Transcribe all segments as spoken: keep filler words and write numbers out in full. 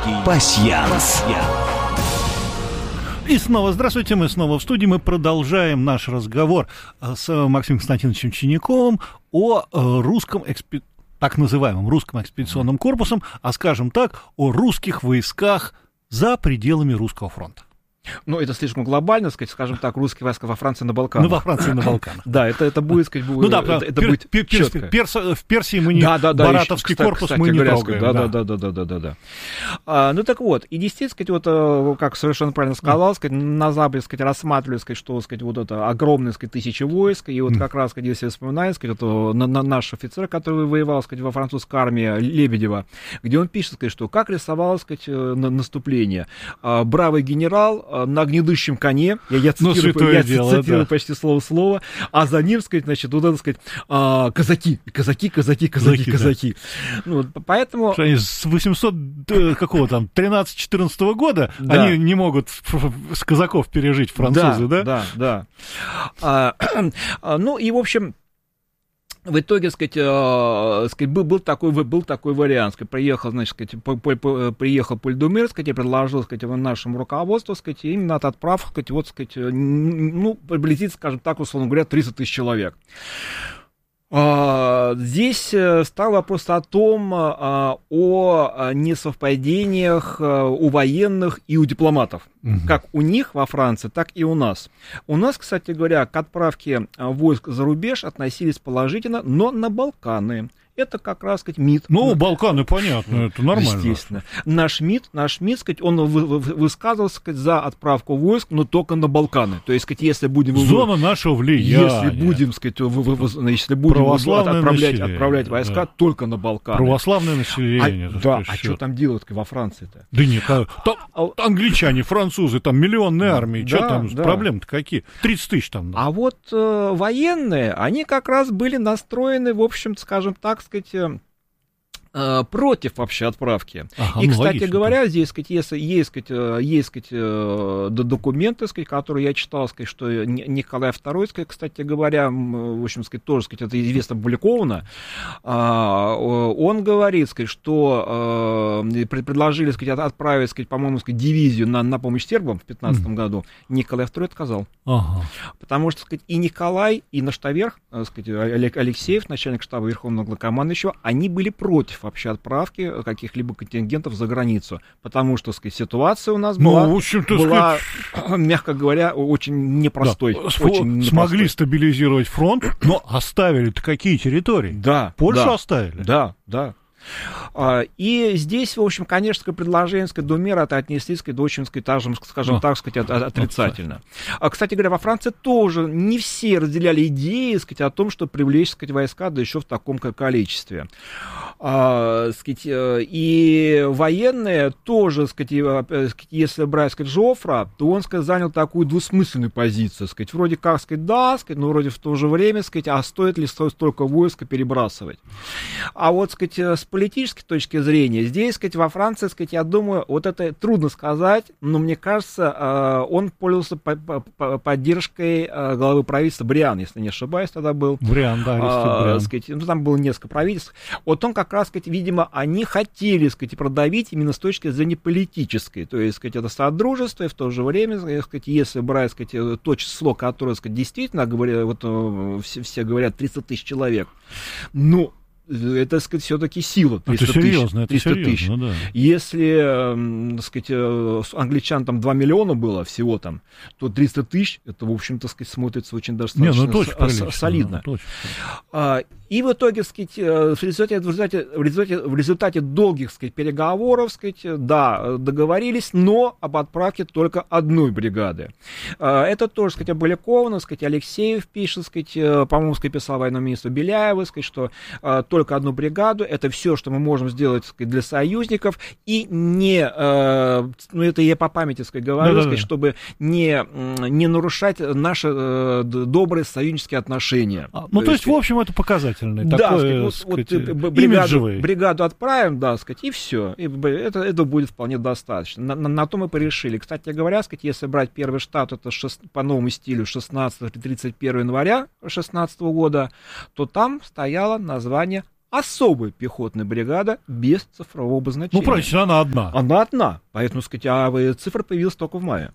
Русский пасьянс. И снова здравствуйте, мы снова в студии, мы продолжаем наш разговор с Максимом Константиновичем Чиняковым о русском экспе... так называемом русском экспедиционном корпусе, а скажем так, о русских войсках за пределами русского фронта. Ну, это слишком глобально, сказать, скажем так, русские войска во Франции на Балканах. Ну, во Франции на Балканах. Да, это, это будет, сказать, будет, ну, да, это, это пер, будет пер, четко. Пер, пер, в Персии мы не... Да, да, да, Баратовский еще, корпус кстати, мы не говоря, трогаем. Да, да, да, да, да, да, да, да. А, ну, так вот, и действительно, сказать, вот, как совершенно правильно сказал, сказать, на Западе, сказать, рассматривали, сказать, что, сказать, вот это огромные, сказать, тысячи войск, и вот как раз, сказать, если вспоминать, сказать, вот, на, на, наш офицер, который воевал, сказать, во французской армии, Лебедева, где он пишет, сказать, что как рисовалось, сказать, на, наступление. А, бравый генерал а, на гнедущем коне, я, я Ну, цитирую, я дело, цитирую да. почти слово в слово, а за ним, сказать, значит, вот это, сказать, а, казаки, казаки, казаки, казаки, казаки. казаки. Да. Ну, поэтому... Что они с восемьсот, какого там, тринадцатого-четырнадцатого года, да. Они не могут с казаков пережить французы, да? Да, да, да. А, ну, и, в общем... В итоге, сказать, э, сказать, был, был, такой, был такой вариант. Сказать, приехал, значит, сказать, по, по, по, приехал Польдумер, сказать, и предложил, сказать, нашему руководству, сказать, именно от отправки, сказать, вот, сказать, ну, приблизительно, скажем так, условно говоря, триста тысяч человек. Здесь стал вопрос о том, о несовпадениях у военных и у дипломатов. Угу. Как у них во Франции, так и у нас. У нас, кстати говоря, к отправке войск за рубеж относились положительно, но на Балканы. Это как раз, сказать, МИД. Ну, Балканы, понятно, это нормально. Естественно. Наш МИД, наш МИД, сказать, он высказывался, сказать, за отправку войск, но только на Балканы. То есть, сказать, если будем... Зона нашего влияния. Если будем, сказать, в, в, в, если будем отправлять, отправлять войска, да. Только на Балканы. Православное население. А, да, а что там делать во Франции-то? Да нет, а, там, англичане, французы, там миллионные армии, да, что там, да. Проблемы-то какие? тридцать тысяч там. Да. А вот э, военные, они как раз были настроены, в общем, скажем так, сказать, против вообще отправки. Ага, и, ну, кстати логично, говоря, да. Здесь, сказать, есть, есть, сказать, есть сказать, документы, сказать, которые я читал, сказать, что Николай второй, сказать, кстати говоря, в общем, сказать, тоже, сказать, это известно опубликовано, он говорит, сказать, что предложили, сказать, отправить, сказать, по-моему, сказать, дивизию на, на помощь сербам в пятнадцатом mm. году. Николай второй отказал. Ага. Потому что, сказать, и Николай, и Наштаверх, сказать, Алексеев, начальник штаба Верховного Главнокомандующего, они были против вообще отправки каких-либо контингентов за границу, потому что, сказать, ситуация у нас была, ну, в общем-то, была сказать... мягко говоря, очень непростой. Да. Очень Смогли непростой. Стабилизировать фронт, но оставили-то какие территории? Да. Польшу да, оставили? Да, да. И здесь, в общем, конечно, предложение Думера это отнеслись, сказать, очень, сказать, скажем так, сказать, отрицательно. Кстати говоря, во Франции тоже не все разделяли идеи, сказать, о том, что привлечь, сказать, войска, да еще в таком количестве. И военные тоже, сказать, если брать, сказать, Жофра, то он, сказать, занял такую двусмысленную позицию, сказать, вроде как, сказать, да, сказать, но вроде в то же время, сказать, а стоит ли столько войска перебрасывать? А вот, сказать, с политической точки зрения, здесь, сказать, во Франции, сказать, я думаю, вот это трудно сказать, но мне кажется, он пользовался поддержкой главы правительства Бриан, если не ошибаюсь, тогда был. Бриан, да, а, Бриан. Сказать, ну, там было несколько правительств. Вот он как раз, сказать, видимо, они хотели, сказать, продавить именно с точки зрения политической, то есть, сказать, это содружество, и в то же время, сказать, если брать, сказать, то число, которое, сказать, действительно, говоря, вот все, все говорят тридцать тысяч человек, ну, это, так сказать, все-таки сила. триста это серьезно, это тысяч. Да. Если, так сказать, англичан там два миллиона было всего там, то триста тысяч, это, в общем-то, так сказать, смотрится очень достаточно Не, ну, с- солидно. Ну, а, и в итоге, так сказать, в результате, в результате, в результате, в результате долгих, так сказать, переговоров, так сказать, да, договорились, но об отправке только одной бригады. А, это тоже, так сказать, опубликовано, так сказать, Алексеев пишет, так сказать, по-моему, так сказать, писал военному министру Беляеву, так сказать, что а, только одну бригаду, это все, что мы можем сделать, так сказать, для союзников, и не, э, ну это я по памяти, так сказать, говорю, да, сказать, да, да. чтобы не, не нарушать наши э, добрые союзнические отношения. А, ну то, то есть, есть, в общем, это показательный, да, такой, сказать, сказать, вот, бригаду, бригаду отправим, да, сказать, и все, и это, это будет вполне достаточно. На, на, на то мы порешили. Кстати говоря, сказать, если брать первый штат, это шест, по новому стилю шестнадцатого тридцать первого января шестнадцатого года, то там стояло название особая пехотная бригада без цифрового обозначения. Ну, правильно, она одна. Она одна, поэтому, сказать, а цифра появилась только в мае.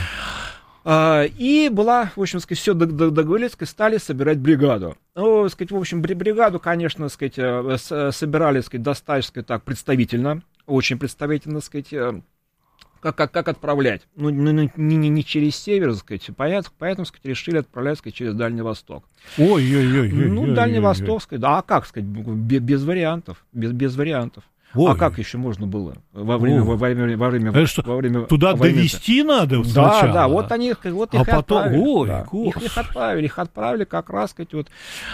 Uh, и была, в общем, сказать, все договорились, стали собирать бригаду. Ну, сказать, в общем, бригаду, конечно, сказать, собирали, сказать, достаточно, сказать, так, представительно, очень представительно, сказать, как, как, как отправлять. Ну, не, не, не через север, сказать, поэтому, поэтому, сказать, решили отправлять, сказать, через Дальний Восток. Ой-ой-ой. Ну, Дальний Восток, сказать, да, а как, сказать, без, без вариантов, без, без вариантов. Ой. А как еще можно было во время, во время, во время, это что, во время туда войны довести надо сначала? Да, да, вот они, вот их а потом, отправили. Ой, да. их, их отправили, их отправили как раз, сказать, вот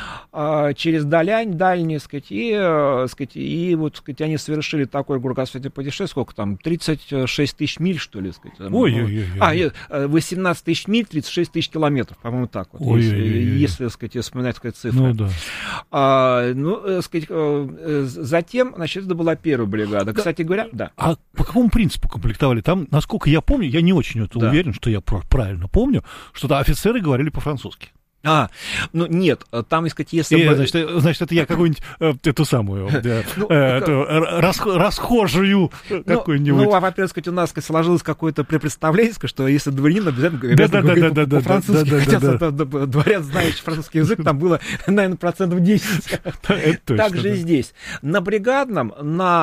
а, через Далянь, дальние, сказать, и, а, сказать, и вот, сказать, они совершили такое кругосветное путешествие, сколько там, тридцать шесть тысяч миль, что ли, сказать. Ой-ой-ой. А, восемнадцать тысяч миль, тридцать шесть тысяч километров, по-моему, так вот, Ой-ой-ой. если, если, сказать, вспоминать, сказать, цифры. Ну, да. А, ну, сказать, затем, значит, это была первая бригада. Да. Кстати говоря, да. А по какому принципу комплектовали? Там, насколько я помню, я не очень это да. уверен, что я правильно помню, что да, офицеры говорили по-французски. А, ну нет, там, искать, если И, бы... Значит, значит, это я какую-нибудь э, эту самую э, ну, эту, рас, расхожую ну, какую-нибудь... Ну, а, во-первых, сказать, у нас сказать, сложилось какое-то представление, что если дворянин обязательно говорит по-французски, хотя дворян, знающий французский язык, там было, наверное, процентов десять. Так же и здесь. На бригадном,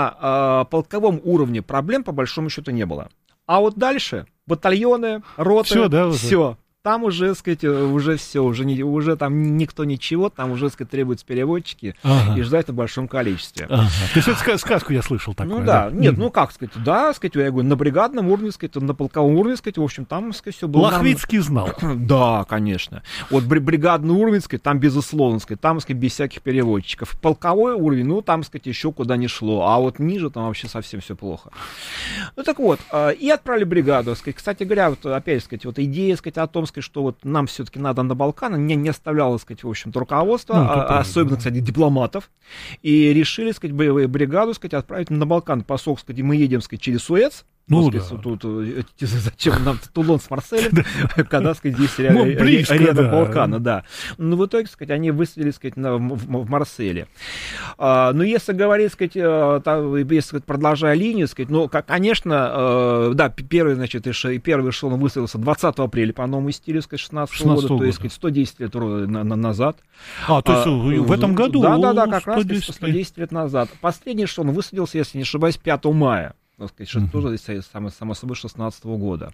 на полковом уровне проблем, по большому счету, не было. А вот дальше батальоны, роты, все. Там уже, сказать, уже все, уже, не, уже там никто ничего, там уже, сказать, требуются переводчики ага. и ждать в большом количестве. Ага. То есть это сказку я слышал такое. Ну да, да? нет, mm. ну как сказать, да, сказать, я говорю, на бригадном уровне, сказать, на полковом уровне, сказать, в общем, там, сказать, все было... Лохвицкий знал. Да, конечно. Вот бригадный уровень, сказать, там безусловно, сказать, там, сказать, без всяких переводчиков. Полковой уровень, ну, там, сказать, еще куда не шло, а вот ниже там вообще совсем все плохо. Ну так вот, и отправили бригаду, сказать, кстати говоря, вот опять, сказать, вот идея, сказать, о том, сказать, что вот нам все-таки надо на Балканы, не, не оставляло, сказать, в общем-то, руководство, ну, а, особенно, да. кстати, дипломатов, и решили, сказать, боевую бригаду, сказать, отправить на Балкан, поскольку, сказать, мы едем, сказать, через Суэц. Ну, да. Тут, зачем нам Тулон с Марселем, когда, сказать, здесь рядом Балкана, да. Ну, в итоге, сказать, они высадились, сказать, в Марселе. Но если говорить, сказать, если продолжая линию, сказать, ну, конечно, да, первый, значит, первый эшелон высадился двадцатого апреля по новому стилю, сказать, шестнадцатого года, то есть, сказать, сто десять лет назад. А, то есть в этом году? Да, да, да, как раз сто десять лет назад. Последний эшелон высадился, если не ошибаюсь, пятого мая. Так сказать, что uh-huh. тоже, само, само собой, шестнадцатого года.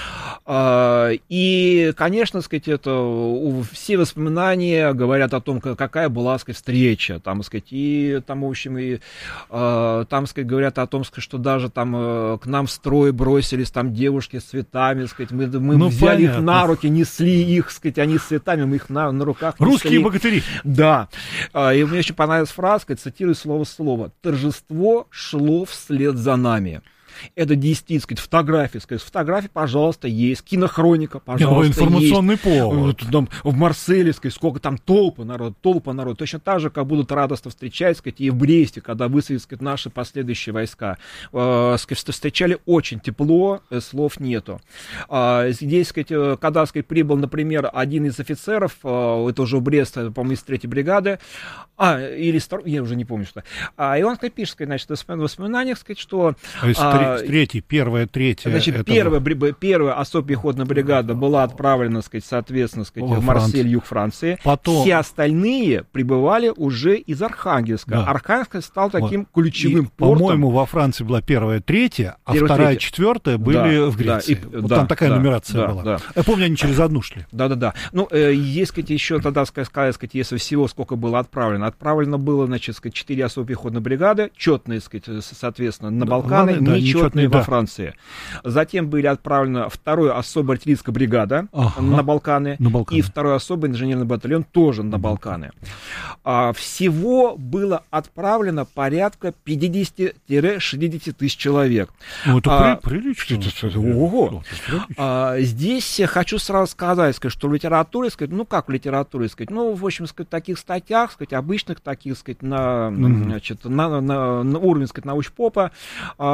А, и, конечно, сказать, это, все воспоминания говорят о том, какая была, сказать, встреча. Там, сказать, и, там, в общем, и, а, там, сказать, говорят о том, сказать, что даже там к нам в строй бросились там девушки с цветами, сказать, мы, мы ну, взяли понятно. Их на руки, несли их, сказать, они с цветами, мы их на, на руках несли. Русские богатыри. Да. А, и мне очень понравилась фраза, сказать, цитирую слово в слово. «Торжество шло вслед за нами». Это действительно, сказать, фотографии, сказать, фотографии, пожалуйста, есть, кинохроника, пожалуйста, информационный есть. повод. Там, в Марселе, сказать, сколько там толпы народа, толпа народа, точно так же, как будут радостно встречать, сказать, и в Бресте, когда высадят, сказать, наши последующие войска. Э, сказать, встречали очень тепло, слов нету. Э, здесь, сказать, когда, сказать, прибыл, например, один из офицеров, э, это уже в Брест, по-моему, из третьей бригады, а, или второй, я уже не помню, что. А, и он, сказать, пишет, сказать, значит, в воспоминаниях, сказать, что... А, Третий, первая, третья. Значит, этого... первая, первая особая пехотная бригада была отправлена, сказать, соответственно, сказать, в Марсель, юг Франции. Потом... Все остальные прибывали уже из Архангельска. Да. Архангельск стал таким вот. Ключевым и, портом. По-моему, во Франции была первая, третья, а первая, вторая, третья. Четвертая были да, в Греции. Да, и, вот да, там такая да, нумерация да, была. Да. Я помню, они через одну шли. Да-да-да. Ну, э, есть, сказать, еще тогда, сказать, сказать, если всего сколько было отправлено. Отправлено было, значит, сказать, четыре особые пехотные бригады, четные, сказать, соответственно, на Балканы, да, нечетные да, во Франции. Затем были отправлены вторая особая артиллерийская бригада ага, на, Балканы, на Балканы и второй особый инженерный батальон тоже на Балканы. А, всего было отправлено порядка пятьдесят-шестьдесят тысяч человек. Ну, это а, прилично. Ого. А, здесь хочу сразу сказать, сказать, что в литературе, сказать, ну как в литературе, сказать, ну, в общем, сказать, в таких статьях, сказать, обычных таких, сказать, на, mm-hmm. значит, на, на, на уровне, сказать, научпопа, а, пишутся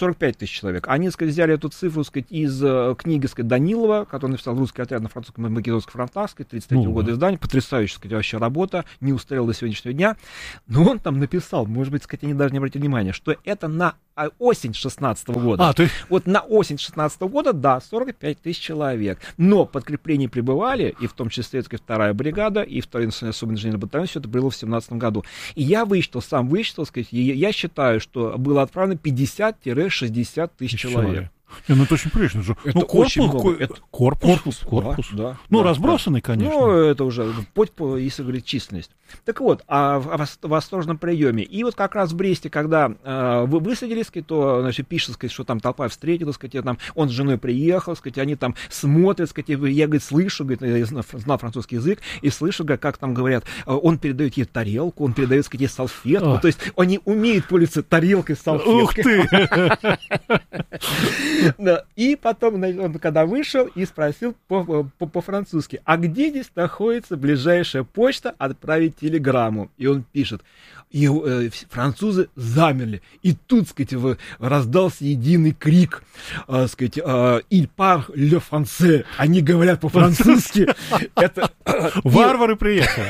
сорок пять тысяч человек. Они, сказать, взяли эту цифру, сказать, из э, книги, сказать, Данилова, который написал «Русский отряд на французском и македонском фронтах», сказать, тридцать третьего ну, года издания, потрясающая, сказать, вообще работа, не устарел до сегодняшнего дня. Но он там написал, может быть, сказать, они даже не обратили внимания, что это на осень шестнадцатого года. А, ты... Вот на осень шестнадцатого года, да, сорок пять тысяч человек. Но подкрепления прибывали, и в том числе, сказать, вторая бригада, и второй особый инженерный батальон, все это было в семнадцатом году. И я высчитал, сам высчитал, сказать, я считаю, что было отправлено пятьдесят-шестьдесят тысяч человек. человек. Не, ну это очень прилично же. Это ну, очень корпус, много. Ко- это... корпус, корпус, корпус. Да, да, ну, да, разбросанный, да. конечно. Ну, это уже, по, по, если говорить численность. Так вот, о, о восторженном приеме. И вот как раз в Бресте, когда э, вы высадились, то, значит, пишет, сказать, что там толпа встретилась, сказать, там, он с женой приехал, сказать, они там смотрят, сказать, я, говорит, слышу, говорит, я знал французский язык, и слышу, как там говорят, он передает ей тарелку, он передает, сказать, ей салфетку, О. то есть они умеют пользоваться тарелкой, салфеткой. Ух ты! И потом, он когда вышел и спросил по-французски, а где здесь находится ближайшая почта отправить телеграмму? И он пишет, и э, французы замерли. И тут, сказать, раздался единый крик, э, сказать, э, «Il parle le français». Они говорят по-французски. Варвары приехали.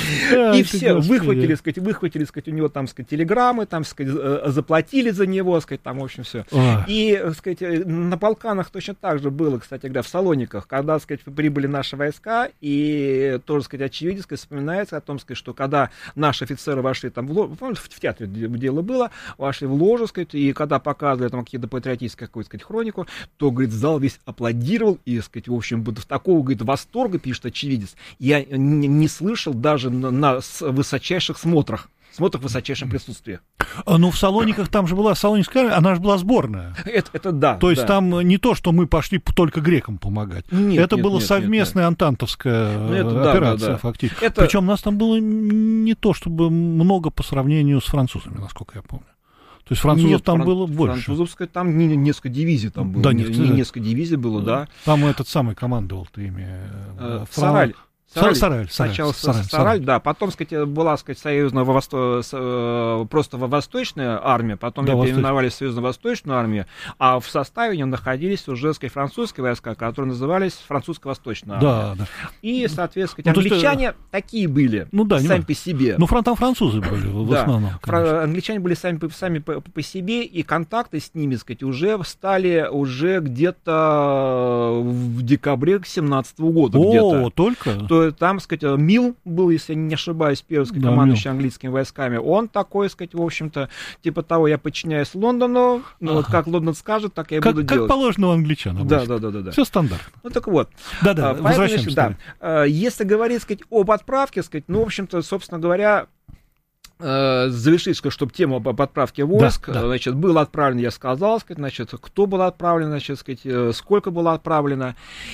И все выхватили, сказать, выхватили, сказать, у него там, сказать, телеграммы, там, сказать, заплатили за него, сказать, там, в общем, все. И, сказать, на Балканах точно так же было, кстати говоря, в Салониках, когда, сказать, прибыли наши войска, и тоже, сказать, очевидно, сказать, вспоминается о том, сказать, что когда наши офицеры вошли там в ложу, в театре дело было, вошли в ложу, сказать, и когда показывали там какие-то патриотические, какую-то, сказать, хронику, то, говорит, зал весь аплодировал, и, сказать, в общем, в такого, говорит, восторга, пишет очевидец, я не, не слышал даже на, на высочайших смотрах. Смотр в высочайшем присутствии. Ну, в Салониках там же была Салоникская, она же была сборная. Это, это да. То есть да. там не то, что мы пошли только грекам помогать. Нет, это нет, была нет, совместная нет, нет. антантовская ну, это, операция, да, да, да. фактически. Это... Причем нас там было не то, чтобы много по сравнению с французами, насколько я помню. То есть французов Нет, там фран... было больше. Французовская, там не, несколько дивизий там было. Да, не, нет, не, несколько дивизий было, да. Там этот самый командовал ты ими. Э, Сараль. Сараль, Сараль, Сначала Сараль, Сараль, Сараль, да, потом, сказать, была, сказать, союзная восто... просто восточная армия, потом да, ее переименовали в союзно-восточную армию, а в составе ее находились уже, сказать, французские войска, которые назывались французско-восточная армия. Да, да. И, соответственно, ну, англичане что... такие были, ну, да, сами по себе. Ну, там французы были в да. основном. Фра... Англичане были сами, сами по, по себе, и контакты с ними, сказать, уже стали уже где-то в декабре семнадцатого года. О, где-то. только? То там, сказать, Милл был, если я не ошибаюсь, первый, сказать, да, командующий английскими войсками. Он такой, сказать, в общем-то, типа того, я подчиняюсь Лондону, ну, ага. вот как Лондон скажет, так я и как, буду как делать. Как положено у англичан. Да, да, да, да, да. Все стандартно. Ну, так вот. Да-да, возвращаемся. Да, а, если говорить, сказать, об отправке, сказать, ну, в общем-то, собственно говоря, завершить, чтобы тему об отправке войск, да, да. значит, было отправлено, я сказал, сказать, значит, кто был отправлен, значит, сказать, сколько было отправлено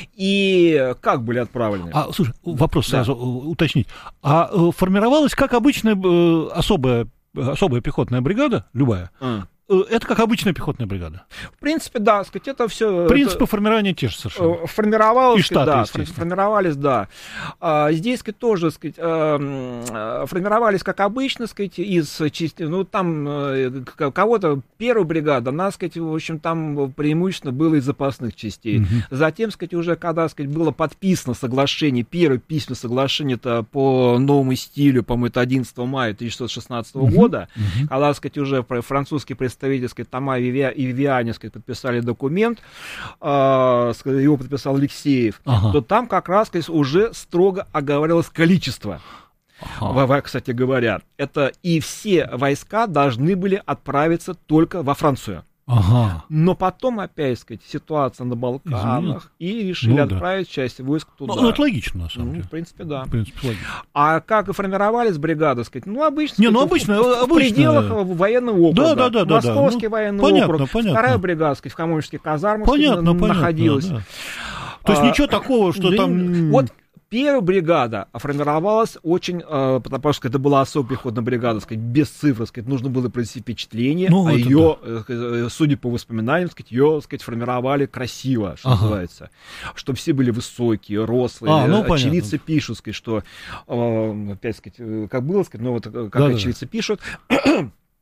и как были отправлены. А, слушай, вопрос да. сразу уточнить. А формировалась, как обычно, особая, особая пехотная бригада, любая? А. Это как обычная пехотная бригада. В принципе, да, сказать, это все. Принципы это... формирования те же совершенно. Формировалось, и штаты, да, формировались, да. А, здесь, сказать, тоже, сказать, формировались как обычно, сказать, из частей, ну, там кого-то первая бригада, она, сказать, в общем, там преимущественно было из запасных частей. Угу. Затем, сказать, уже когда, сказать, было подписано соглашение, первое письменное соглашение, это по новому стилю, по-моему, это одиннадцатого мая тысяча девятьсот шестнадцатого угу. года, угу. когда, сказать, уже французский представитель представитель, сказать, Тома и Вивиани, сказать, подписали документ, э, его подписал Алексеев, ага. то там как раз, сказать, уже строго оговаривалось количество. Ага. Кстати говоря, это и все войска должны были отправиться только во Францию. Ага. Но потом опять, сказать, ситуация на Балканах, Извини. и решили ну, отправить да. часть войск туда. Ну, это логично, на самом ну, деле. В принципе, да. В принципе, логично. А как и формировались бригады, сказать, ну, обычно, Не, сказать, ну, обычно, в, обычно... в пределах военного округа. Да, да, да, Московский да, да. военный Ну, понятно, округ, понятно. вторая бригада, сказать, в Каменских казармах понятно, сказать, находилась. Понятно, да. То есть а, ничего такого, что да, там... Вот первая бригада формировалась очень, э, потому что это была особая пехотная бригада, сказать, без цифр, сказать, нужно было произвести впечатление, ну, а ее, да. э, судя по воспоминаниям, сказать, ее, сказать, формировали красиво, что ага. называется, чтобы все были высокие, рослые. А, ну, очевидцы понятно. пишут, сказать, что, э, опять, сказать, как было, сказать, ну вот как да, очевидцы да. пишут,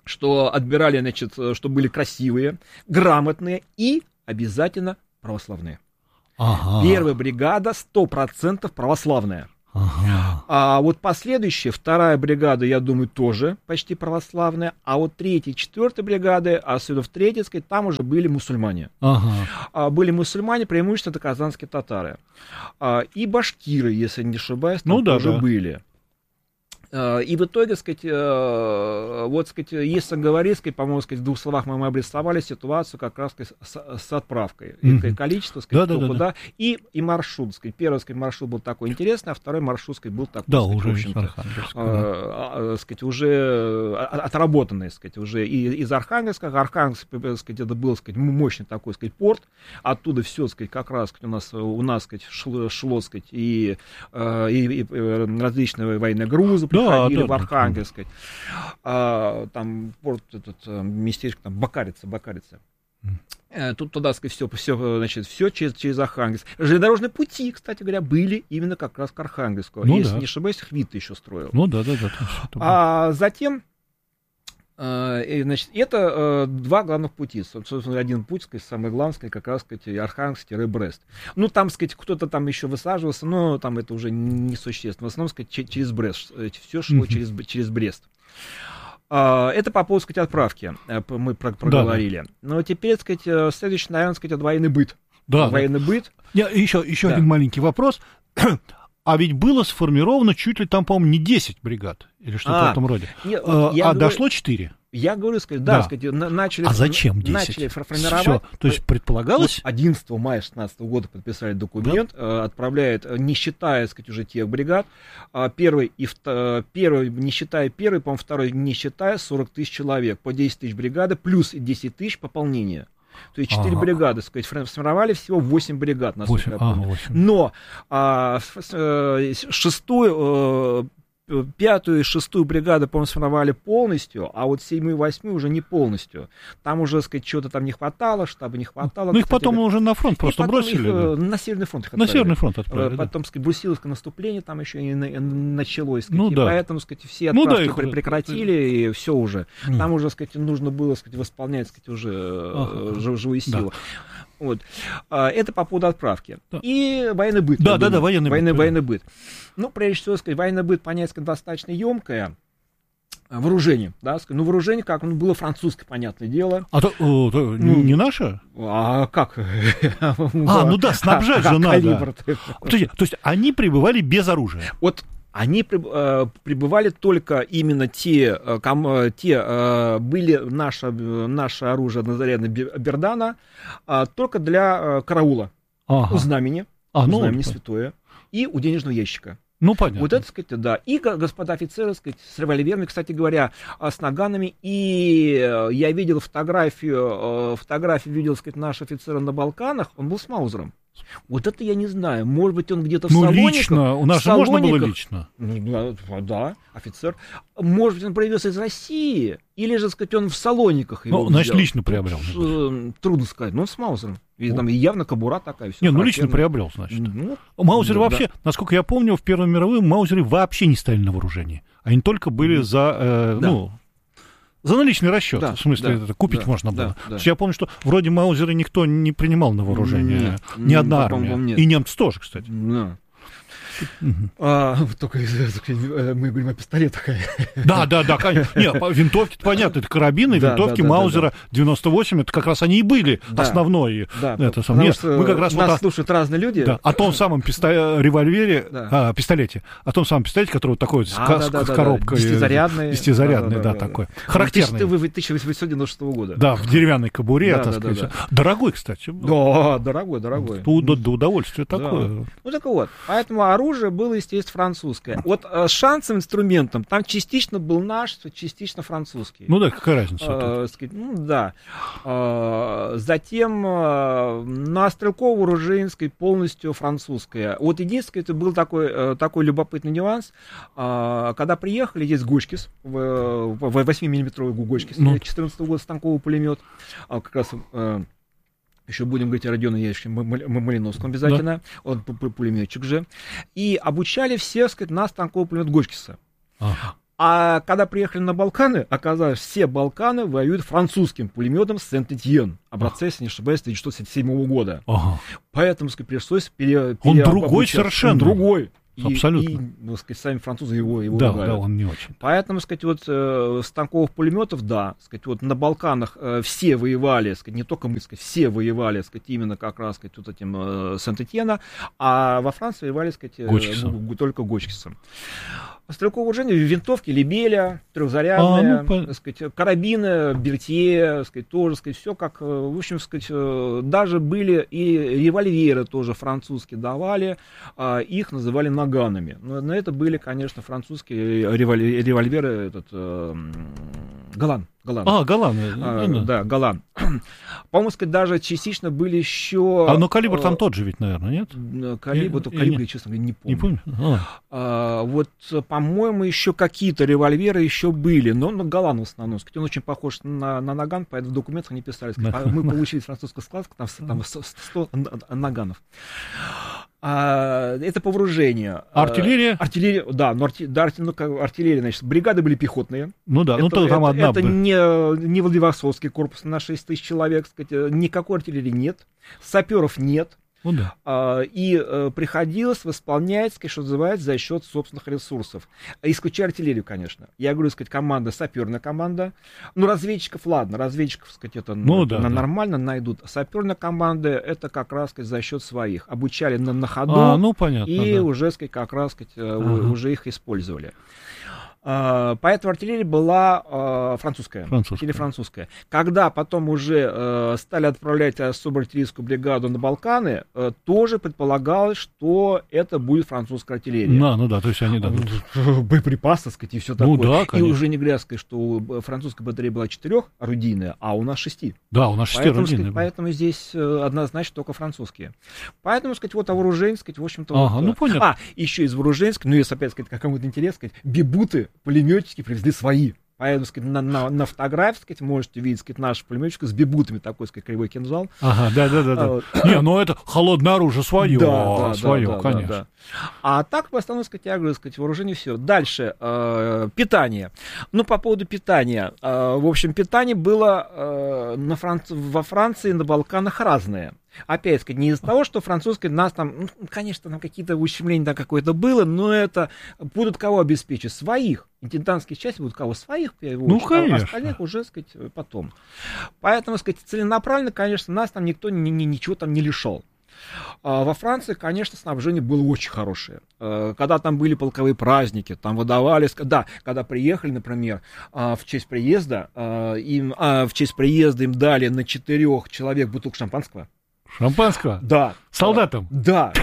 что отбирали, значит, что были красивые, грамотные и обязательно православные. Ага. Первая бригада сто процентов православная. Ага. А вот последующая, вторая бригада, я думаю, тоже почти православная. А вот третья, четвертая бригады, особенно в третьей, сказать, там уже были мусульмане. Ага. А, были мусульмане, преимущественно это казанские татары. А, и башкиры, если не ошибаюсь, там ну, да, тоже да. были. И в итоге, сказать, вот, сказать, если говорить, сказать, по-моему, сказать, в двух словах мы обрисовали ситуацию как раз сказать, с, с отправкой. Mm-hmm. И количество, сказать, да, кто да, куда, да. И, и маршрут. Сказать, первый сказать, маршрут был такой интересный, а второй маршрут сказать, был такой, да, сказать, уже, в общем-то, да. сказать, уже отработанный, сказать, уже и, из Архангельска. Архангельск, сказать, это был, сказать, мощный такой, сказать, порт. Оттуда все, сказать, как раз сказать, у нас, у нас сказать, шло, шло сказать, и, и, и различные военные грузы, приходили да, в Архангельск, да. а, там порт этот местечко, там Бакарица, Бакарица. Mm. Тут туда, сказать, все, все, значит, все через, через Архангельск. Железнодорожные пути, кстати говоря, были именно как раз к Архангельску. Ну, если да. не ошибаюсь, Хвита еще строил. Ну да, да, да. А затем, значит, это два главных пути. Собственно, один путь, сказать, самый главный, сказать, как раз, сказать, Архангельск-Брест. Ну, там, сказать, кто-то там еще высаживался, но там это уже несущественно. В основном, сказать, через Брест. Все шло mm-hmm. через, через Брест. Это по поводу, сказать, отправки мы проговорили. Да, да. Но теперь, сказать, следующий, наверное, сказать, это военный быт. Да, военный да. быт. Я, еще еще да. один маленький вопрос. А ведь было сформировано чуть ли там, по-моему, не десять бригад или что-то а, в этом роде. Не, а а говорю, дошло четыре? Я говорю, сказать, да, да. Сказать, начали, а зачем десять? Начали формировать. Все, то есть предполагалось? Вот одиннадцатого мая две тысячи шестнадцатого года подписали документ, да. отправляет, не считая, сказать, уже тех бригад, первый, и второй, первый, не считая первый, по-моему, второй, не считая, сорок тысяч человек, по десять тысяч бригады, плюс десять тысяч пополнения. То есть четыре ага. бригады, сказать, сформировали всего восемь бригад, насколько я помню. Ага, но а, шестую, пятую и шестую бригады, по-моему, сформировали полностью, а вот седьмую и восьмую уже не полностью. Там уже, сказать, чего-то там не хватало, штаба не хватало. Ну, их потом уже на фронт просто бросили. Их, да? На Северный фронт их отправили. На Северный фронт отправили, Потом, да. сказать, брусиловское наступление там еще и началось, сказать, ну, и да. поэтому, сказать, все отправки ну, да, прекратили, и все уже. Mm. Там уже, сказать, нужно было, сказать, восполнять, сказать, уже ага. живую силу. Да. Вот. Это по поводу отправки. Да. И военный быт. Да, да, да, военный, военный быт. Военный быт. Ну, прежде всего, сказать, военный быт, понятие достаточно емкое. Вооружение, да, ну, вооружение, как, ну, было французское, понятное дело. А то, о, то ну, не наше? А как? А, ну да, снабжать же надо. То есть они пребывали без оружия? Вот они пребывали только именно те, ком, те были наше, наше оружие однозарядное Бердана, только для караула, ага. у знамени, а, у ну, знамени святое, и у денежного ящика. Ну, понятно. Вот это, сказать, да. И господа офицеры, сказать, с револьверами, кстати говоря, с наганами. И я видел фотографию, фотографию видел, сказать, наш офицер на Балканах, он был с Маузером. Вот это я не знаю. Может быть, он где-то в ну, Салониках. Ну, лично. У нас же можно было лично. Да, офицер. Может быть, он привез из России. Или же, сказать, он в Салониках его Ну, взял. Значит, лично приобрел. Трудно сказать. Но он с Маузером. И там явно кобура такая. Все не, ну лично приобрел, значит. Ну, Маузеры да, вообще, да. насколько я помню, в Первую мировую Маузеры вообще не стояли на вооружении. Они только были mm. за, э, да. ну, за наличный расчет. Да, в смысле, да, это купить да, можно было. Да, да. Я помню, что вроде Маузеры никто не принимал на вооружение. Нет, ни одна армия. Нет. И немцы тоже, кстати. Да. Uh-huh. А, только, только мы говорим о пистолетах. Да, да, да, конечно. Не, винтовки, понятно, это карабины, да, винтовки да, да, Маузера да, да. девяносто восемь, это как раз они и были да. основной. Да, это сам. Нет, мы как раз нас вот слушают о, разные люди. Да, о том самом писто... револьвере, да. а, пистолете, о том самом пистолете, который вот такой а, с, да, с да, коробкой. Десятизарядный. Десятизарядный, да, да, да, да, такой. Характерный. тысяча восемьсот девяносто шестого года. Да, в деревянной кобуре, да, так да, сказать. Да, да. Дорогой, кстати. Да, дорогой, дорогой. До, до удовольствия да. такое. Ну так вот, поэтому оружие было, естественно, французское. Вот э, шансовым инструментом там частично был наш, частично французский. Ну да, какая разница? Э, сказать, ну да. Э, затем э, на стрелковое вооружение, сказать, полностью французское. Вот единственное, это был такой, э, такой любопытный нюанс. Э, когда приехали, есть Гочкис, восьмимиллиметровый Гочкис, ну. четырнадцатого года станковый пулемет. Э, как раз... Э, еще будем говорить о Родионе Ящике Малиновском обязательно. Да. Он пулеметчик же. И обучали всех, сказать, на станковый пулемет Гочкиса. Ага. А когда приехали на Балканы, оказалось, все Балканы воюют французским пулеметом Сент-Этьен, образца, если не ошибаюсь, тысяча девятьсот семьдесят седьмого года. Ага. Поэтому, сказать, пришлось пере... Он другой совершенно. Он другой. И, абсолютно. И, ну, сказать, сами французы его, его да, ругают. Да, он не очень. Поэтому, сказать, вот э, с танковых пулеметов, да, сказать, вот на Балканах э, все воевали, сказать, не только мы, сказать, все воевали, сказать, именно как раз, сказать, вот этим э, Сент-Этьена, а во Франции воевали, сказать, э, г- только Гочкисом. Стрелковое вооружение, винтовки Лебеля, трехзарядные, а, ну, сказать, карабины, Бертье, сказать, тоже, сказать, все как, в общем, сказать, даже были и револьверы тоже французские давали, а их называли наганами. Но, но это были, конечно, французские револьверы, револьверы этот, э, Голланд. Голланд. А, Голланд. А, ну, да, Голланд. По-моему, сказать, даже частично были еще... А, но калибр там тот же ведь, наверное, нет? Калибр, то калибр, я, честно говоря, не помню. Не помню? А. А, вот, по-моему, еще какие-то револьверы еще были, но, но Голланд в основном. Сказать, он очень похож на, на наган, поэтому в документах не писали. Сказать, мы получили французскую складку, там, там сто наганов. А, это по вооружению. Артиллерия? А, артиллерия, да, но арти, да, арти, ну, артиллерия, значит, бригады были пехотные. Ну да, это, ну то там это, одна это бы. не, не Владивостокский корпус на шесть тысяч человек, сказать, никакой артиллерии нет, саперов нет. Ну, да. а, и а, приходилось восполнять, сказать, что называется, за счет собственных ресурсов. Исключая артиллерию, конечно. Я говорю, сказать, команда, саперная команда. Ну, разведчиков, ладно, разведчиков, сказать, это ну, да, на, да. нормально найдут. Саперная команда, это как раз, сказать, за счет своих. Обучали на, на ходу, а, ну, понятно, и да. уже, сказать, как раз, сказать, ага. уже их использовали. Uh, поэтому артиллерия была uh, французская, французская. или французская. Когда потом уже uh, стали отправлять особую артиллерийскую бригаду на Балканы, uh, тоже предполагалось, что это будет французская артиллерия. Да, ну да, то есть они дадут боеприпасы, так сказать, и все ну, такое. Да, конечно. И уже не говоря, сказать, что французская батарея была четырехорудийная, а у нас шести. Да, у нас шестиорудийная. Поэтому, поэтому здесь uh, однозначно только французские. Поэтому, сказать, вот о вооружении, сказать, в общем-то... Ага, вот, ну понятно. А, еще из вооружения, ну, если опять, сказать, кому-то интересно, сказать, бибуты, пулеметчики привезли свои. Поэтому, сказать, на, на, на фотографии, сказать, можете видеть, сказать, наших пулеметчиков с бибутами, такой, сказать, кривой кинжал. Ага, да-да-да. А, вот. Не, ну это холодное оружие свое, да, да, свое, да, конечно. Да, да. А так, в основном, сказать, я говорю, сказать, вооружение все. Дальше, э, питание. Ну, по поводу питания. Э, в общем, питание было э, на Франц... во Франции, на Балканах разное. Опять сказать, не из-за того, что французская нас там, ну, конечно, там какие-то ущемления там какое-то было, но это будут кого обеспечить? Своих. Интендантские части будут кого? Своих, в первую ну, очередь, конечно. А остальных уже, сказать, потом. Поэтому, сказать, целенаправленно, конечно, нас там никто ни, ни, ничего там не лишал. А во Франции, конечно, снабжение было очень хорошее. Когда там были полковые праздники, там выдавали, да, когда приехали, например, в честь приезда, им, в честь приезда им дали на четырех человек бутылку шампанского. Шампанского? Да. Солдатам? Да.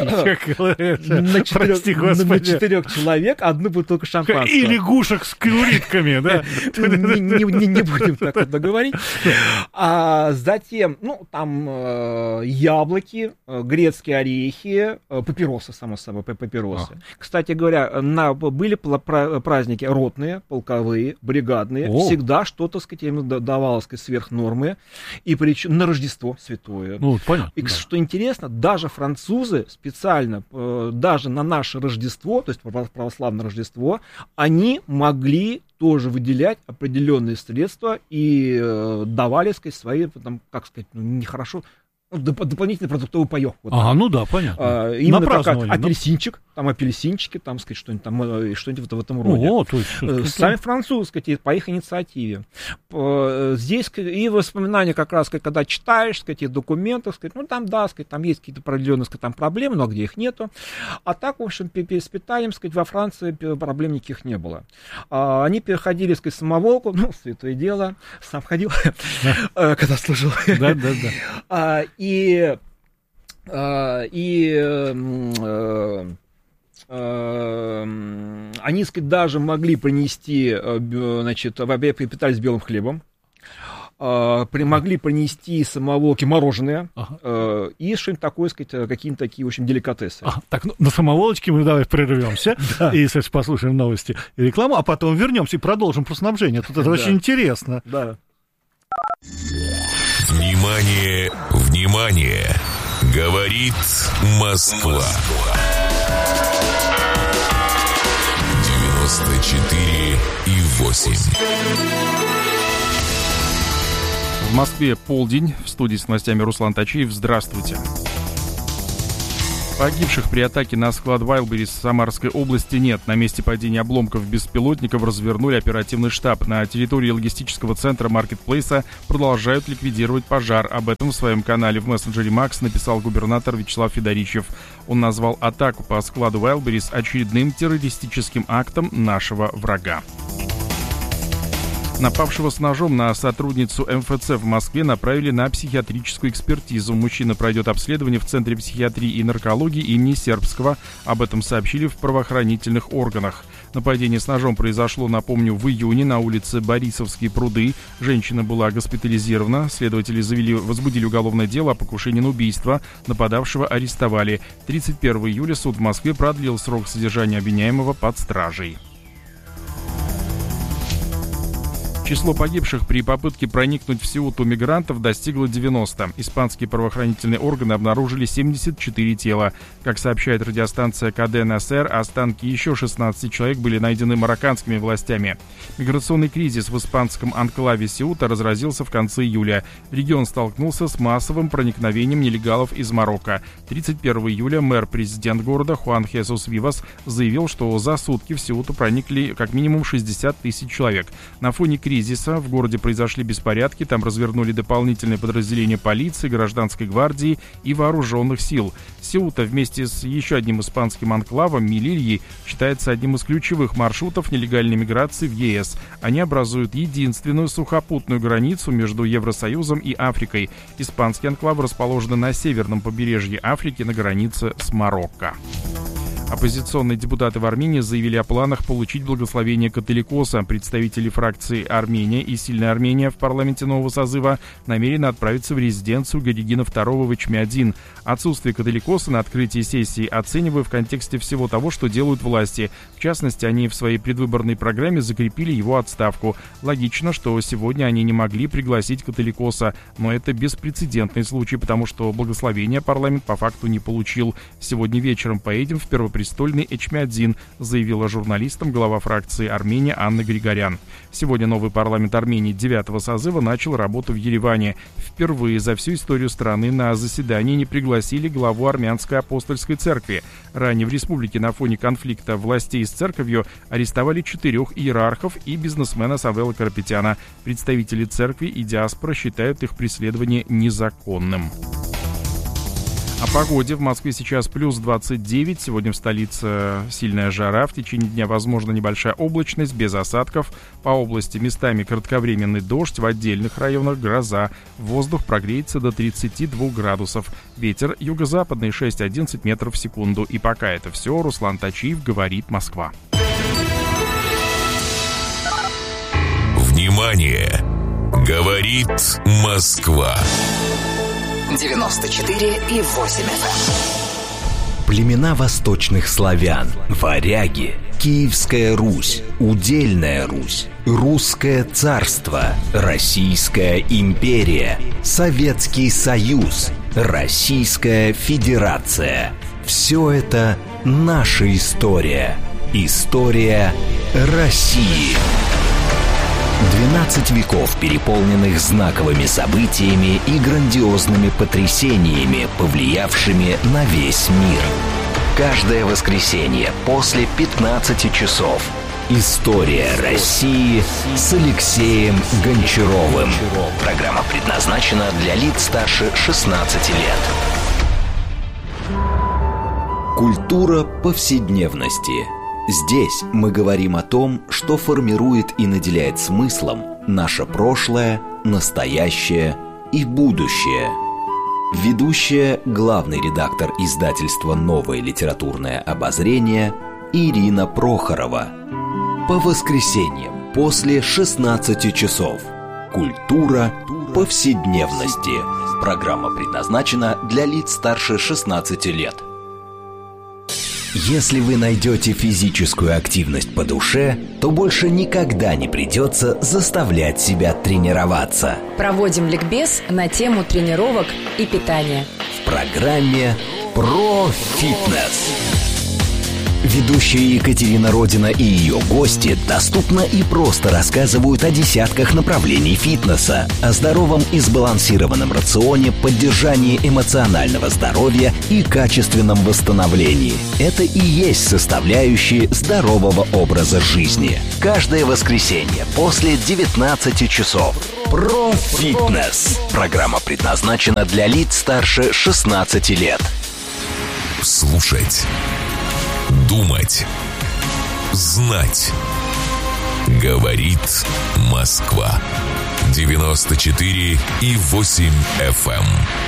На четырех человек одну бутылку шампанского. И лягушек с куритками, да? Не будем так вот договорить. А затем, ну, там яблоки, грецкие орехи, папиросы, само собой, папиросы. Кстати говоря, были праздники ротные, полковые, бригадные. Всегда что-то, сказать, им давалось сверх нормы. И причем на Рождество святое. Ну, понятно. И, что интересно, даже французы специально, э, даже на наше Рождество, то есть православное Рождество, они могли тоже выделять определенные средства и э, давали, сказать, свои, там, как сказать, ну, нехорошо, ну, доп- дополнительный продуктовый паёк. Вот, ага, ну да, понятно. А, именно как апельсинчик, там апельсинчики, там, сказать, что-нибудь там, что-нибудь в этом роде. О, то есть, сами французы, сказать, по их инициативе. Здесь и воспоминания как раз, сказать, когда читаешь, сказать, и документы, сказать, ну там, да, сказать, там есть какие-то определенные, сказать, там проблемы, но где их нету. А так, в общем, с питанием, сказать, во Франции проблем никаких не было. Они переходили, сказать, самоволку, ну, святое дело, сам ходил, когда служил. Да, да, да. И, и они, сказать, даже могли принести, значит, питались белым хлебом, могли принести самоволки мороженое, ага. и что-нибудь такое, сказать, какие-то такие, в общем, деликатесы. А, так, ну, на самоволочке мы давай прервемся и, кстати, послушаем новости и рекламу, а потом вернемся и продолжим про снабжение. Тут это очень интересно. Да. Внимание, внимание! Говорит Москва. девяносто четыре и восемь. В Москве полдень. В студии с новостями Руслан Тачиев. Здравствуйте. Погибших при атаке на склад Wildberries в Самарской области нет. На месте падения обломков беспилотников развернули оперативный штаб. На территории логистического центра маркетплейса продолжают ликвидировать пожар. Об этом в своем канале в мессенджере Макс написал губернатор Вячеслав Федоричев. Он назвал атаку по складу Wildberries очередным террористическим актом нашего врага. Напавшего с ножом на сотрудницу эм эф цэ в Москве направили на психиатрическую экспертизу. Мужчина пройдет обследование в Центре психиатрии и наркологии имени Сербского. Об этом сообщили в правоохранительных органах. Нападение с ножом произошло, напомню, в июне на улице Борисовские пруды. Женщина была госпитализирована. Следователи завели, возбудили уголовное дело о покушении на убийство. Нападавшего арестовали. тридцать первого июля суд в Москве продлил срок содержания обвиняемого под стражей. Число погибших при попытке проникнуть в Сеуту мигрантов достигло девяноста. Испанские правоохранительные органы обнаружили семьдесят четыре тела. Как сообщает радиостанция ка дэ эн эс эр, останки еще шестнадцати человек были найдены марокканскими властями. Миграционный кризис в испанском анклаве Сеута разразился в конце июля. Регион столкнулся с массовым проникновением нелегалов из Марокко. тридцать первого июля мэр-президент города Хуан Хесус Вивас заявил, что за сутки в Сеуту проникли как минимум шестьдесят тысяч человек. На фоне кризиса кризиса в городе произошли беспорядки, там развернули дополнительные подразделения полиции, гражданской гвардии и вооруженных сил. Сеута вместе с еще одним испанским анклавом Мелильей считается одним из ключевых маршрутов нелегальной миграции в е эс. Они образуют единственную сухопутную границу между Евросоюзом и Африкой. Испанские анклавы расположены на северном побережье Африки на границе с Марокко. Оппозиционные депутаты в Армении заявили о планах получить благословение католикоса. Представители фракции «Армения» и «Сильная Армения» в парламенте нового созыва намерены отправиться в резиденцию Гагигина второго в Эчмиадзин. Отсутствие католикоса на открытии сессии оцениваю в контексте всего того, что делают власти. В частности, они в своей предвыборной программе закрепили его отставку. Логично, что сегодня они не могли пригласить католикоса, но это беспрецедентный случай, потому что благословение парламент по факту не получил. Сегодня вечером поедем в первопрестольный Престольный Эчмиадзин, заявила журналистам глава фракции «Армения» Анна Григорян. Сегодня новый парламент Армении девятого созыва начал работу в Ереване. Впервые за всю историю страны на заседание не пригласили главу Армянской апостольской церкви. Ранее в республике на фоне конфликта властей с церковью арестовали четырех иерархов и бизнесмена Савела Карапетяна. Представители церкви и диаспора считают их преследование незаконным. О погоде. В Москве сейчас плюс двадцать девять. Сегодня в столице сильная жара. В течение дня возможна небольшая облачность, без осадков. По области местами кратковременный дождь, в отдельных районах гроза. Воздух прогреется до тридцати двух градусов. Ветер юго-западный шесть-одиннадцать метров в секунду. И пока это все. Руслан Тачиев, говорит Москва. Внимание! Говорит Москва. девяносто четыре и восемь эф эм. Племена восточных славян, варяги, Киевская Русь, Удельная Русь, Русское царство, Российская империя, Советский Союз, Российская Федерация. Все это наша история. История России. двенадцать веков, переполненных знаковыми событиями и грандиозными потрясениями, повлиявшими на весь мир. Каждое воскресенье после пятнадцати часов. История России с Алексеем Гончаровым. Программа предназначена для лиц старше шестнадцати лет. Культура повседневности. Здесь мы говорим о том, что формирует и наделяет смыслом наше прошлое, настоящее и будущее. Ведущая, главный редактор издательства «Новое литературное обозрение» Ирина Прохорова. По воскресеньям после шестнадцати часов. Культура повседневности. Программа предназначена для лиц старше шестнадцати лет. Если вы найдете физическую активность по душе, то больше никогда не придется заставлять себя тренироваться. Проводим ликбез на тему тренировок и питания в программе «Про фитнес». Ведущая Екатерина Родина и ее гости доступно и просто рассказывают о десятках направлений фитнеса, о здоровом и сбалансированном рационе, поддержании эмоционального здоровья и качественном восстановлении. Это и есть составляющие здорового образа жизни. Каждое воскресенье после девятнадцати часов. Про фитнес. Программа предназначена для лиц старше шестнадцати лет. Слушать. Думать. Знать. Говорит Москва. девяносто четыре и восемь эф эм.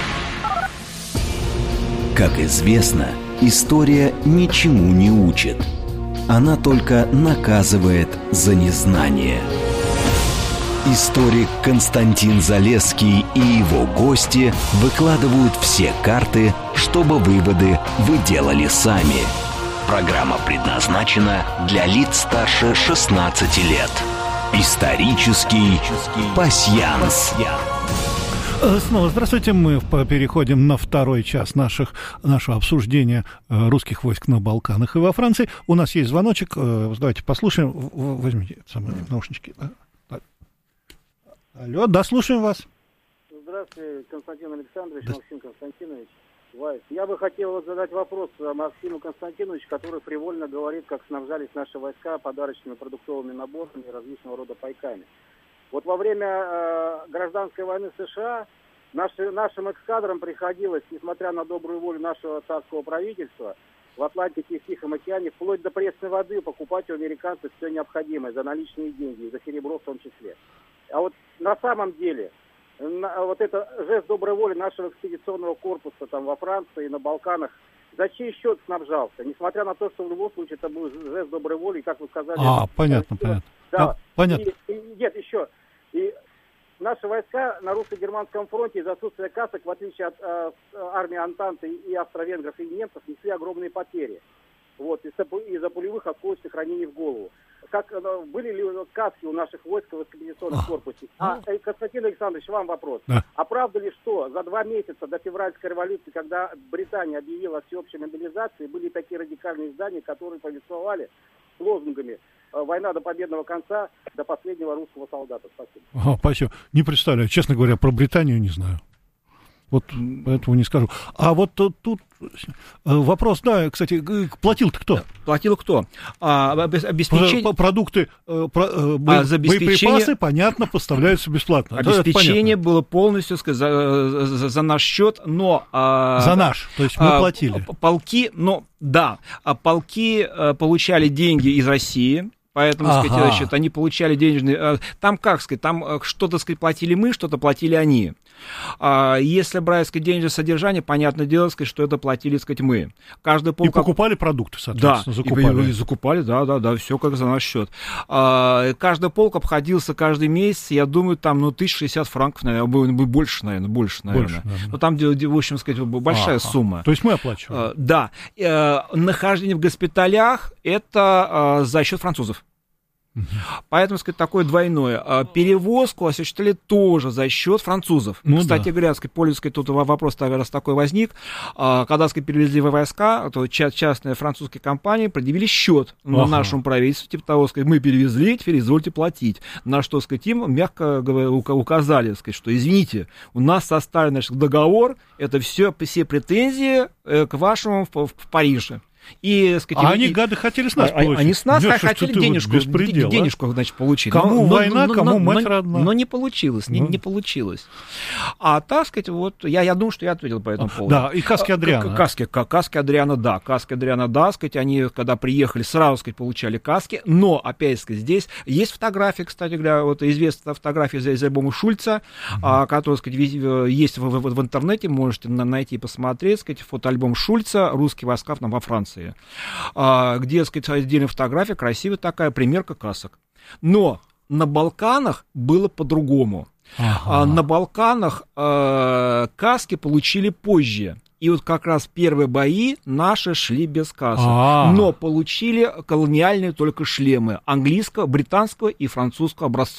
Как известно, история ничему не учит. Она только наказывает за незнание. Историк Константин Залесский и его гости выкладывают все карты, чтобы выводы вы делали сами. Программа предназначена для лиц старше шестнадцати лет. Исторический пасьянс. Снова здравствуйте. Мы переходим на второй час наших, нашего обсуждения русских войск на Балканах и во Франции. У нас есть звоночек. Давайте послушаем. Возьмите самые наушнички. Алло, да, слушаем вас. Здравствуйте, Константин Александрович, да. Максим Константинович. Вайс. Я бы хотел задать вопрос Максиму Константиновичу, который фривольно говорит, как снабжались наши войска подарочными продуктовыми наборами и различного рода пайками. Вот во время э, гражданской войны США наши, нашим эскадрам приходилось, несмотря на добрую волю нашего царского правительства, в Атлантике и в Тихом океане, вплоть до пресной воды покупать у американцев все необходимое за наличные деньги, за серебро в том числе. А вот на самом деле, на, вот это жест доброй воли нашего экспедиционного корпуса там во Франции и на Балканах, за чей счет снабжался? Несмотря на то, что в любом случае это был жест доброй воли, и, как вы сказали... А, понятно, это, понятно. Да, а, понятно. И, и, нет, еще. И наши войска на русско-германском фронте из-за отсутствия касок, в отличие от э, армии Антанты и австро-венгров и немцев, несли огромные потери. Вот, из-за, из-за пулевых осколочных ранений в голову. Как, были ли каски у наших войск в экспедиционном а, корпусе? А, а, Константин Александрович, вам вопрос. Да. А правда ли, что за два месяца до февральской революции, когда Британия объявила о всеобщей мобилизации, были такие радикальные издания, которые повествовали с лозунгами «Война до победного конца, до последнего русского солдата». Спасибо. Ага, спасибо. Не представляю. Честно говоря, про Британию не знаю. Вот этого не скажу. А вот тут вопрос, да, кстати, платил-то кто? Платил кто? А, обеспечение... Продукты, про, бо... а, за обеспечение... боеприпасы, понятно, поставляются бесплатно. Обеспечение было полностью, сказать, за, за, за наш счет, но... А, за наш, то есть мы а, платили. Полки, ну, да, полки получали деньги из России. Поэтому, ага. сказать, значит, они получали денежные... Там, как сказать, там что-то, сказать, платили мы, что-то платили они. Если брать, сказать, денежное содержание, понятное дело, сказать, что это платили, сказать, мы. Каждый полк... И покупали продукты, соответственно, да, закупали. И, и закупали, да, да, да, все как за наш счет. Каждый полк обходился каждый месяц, я думаю, там, ну, тысяча шестьдесят франков, наверное, больше, наверное, больше, наверное. Больше, наверное. Ну, там, в общем, сказать, большая ага. сумма. То есть мы оплачиваем. Да. Нахождение в госпиталях — это за счет французов. Uh-huh. Поэтому, сказать, такое двойное. Перевозку осуществляли тоже за счет французов. Ну, кстати да. говоря, сказать, пользуясь, тут вопрос, раз такой возник, когда, сказать, перевезли войска, то частные французские компании предъявили счет uh-huh. на нашему правительству, типа того, сказать, мы перевезли, теперь извольте платить. На что, сказать, им мягко указали, сказать, что извините, у нас составлен, значит, договор, это все, все претензии к вашему в, в Париже. И, сказать, а и, они, гады, хотели с нас а, получить. Они с нас Нет, хотели денежку, вот денежку, значит, получить. Кому но, война, но, кому но, мать но, родна. Но не получилось, не, не получилось. А так, сказать, вот, я, я думаю, что я ответил по этому поводу. Да, и каски Адриана. Каски, каски Адриана, да. Каски Адриана, да, сказать, они, когда приехали, сразу, сказать, получали каски. Но, опять, сказать, здесь есть фотографии, кстати говоря, вот известная фотография из, из альбома Шульца, uh-huh. а, которая, сказать, есть в, в, в интернете, можете найти и посмотреть, сказать, фотоальбом Шульца «Русские войска во Франции», где, сказать, отдельная фотография, красивая такая, примерка касок. Но на Балканах было по-другому. Ага. На Балканах э, каски получили позже. И вот как раз первые бои наши шли без касок. А-а-а. Но получили колониальные только шлемы английского, британского и французского образцов.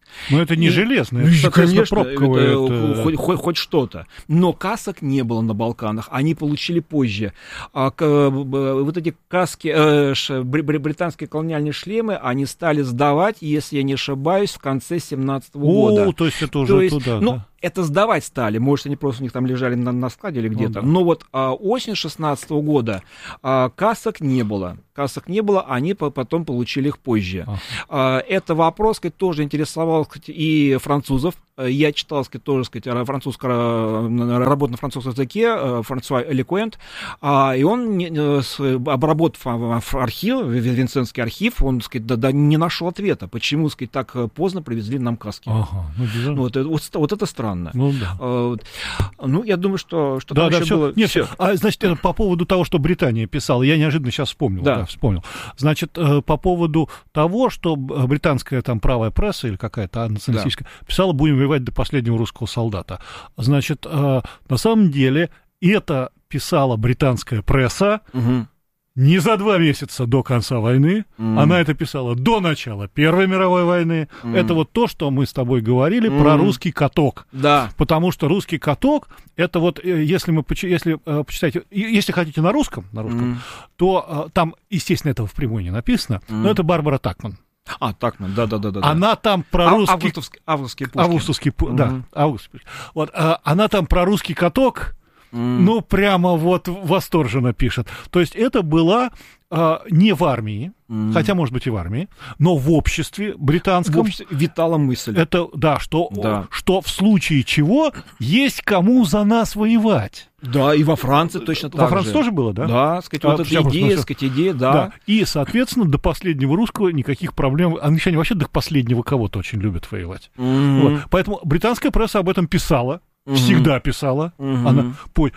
Но это не и, железное, это, ну, конечно, пробковое. Это, это... Хоть, хоть, хоть что-то. Но касок не было на Балканах, они получили позже. А, к, вот эти каски, э, ш, британские колониальные шлемы, они стали сдавать, если я не ошибаюсь, в конце семнадцатого года. О, то есть это уже то есть, туда, ну, да? Это сдавать стали, может, они просто у них там лежали на, на складе или где-то. Ну, да. Но вот а, осень шестнадцатого года а, касок не было. Касок не было, они потом получили их позже. А. А, это вопрос, сказать, тоже интересовал, сказать, и французов. Я читал, сказать, тоже, сказать, французского, работу на французском языке, Франсуа Элекуэнт, и он, обработав архив, Винсентский архив, он, сказать, да, да, не нашел ответа, почему, сказать, так поздно привезли нам каски. Ага, ну, вот, вот, вот это странно. Ну, да. а, ну я думаю, что, что да, там да, еще все. было... Нет, все. А, значит, по поводу того, что Британия писала, я неожиданно сейчас вспомнил, да. Да, вспомнил. Значит, по поводу того, что британская там правая пресса или какая-то националистическая да. писала, будем воевать до последнего русского солдата. Значит, на самом деле это писала британская пресса угу. не за два месяца до конца войны, mm. она это писала до начала Первой мировой войны. Mm. Это вот то, что мы с тобой говорили mm. про русский каток. Да. Потому что русский каток, это вот, если мы если, почитаете, если хотите на русском, на русском mm. то там, естественно, этого впрямую не написано, mm. но это Барбара Такман. А, Такман, да-да-да. Она там про русский... Августовский, августовский Пушкин. Августовский, mm. да, августовский. Вот, она там про русский каток, Mm. ну, прямо вот восторженно пишет. То есть это была э, не в армии, mm. хотя, может быть, и в армии, но в обществе британском. В обществе витала мысль. Это, да, что, да, что в случае чего есть кому за нас воевать. Да, и во Франции точно так же. Во Франции тоже было, да? Да, сказать, а, вот эта идея, сказать, идея, да. да. И, соответственно, до последнего русского никаких проблем. Англичане вообще до последнего кого-то очень любят воевать. Mm. Вот. Поэтому британская пресса об этом писала. Всегда писала. Uh-huh. Она, по,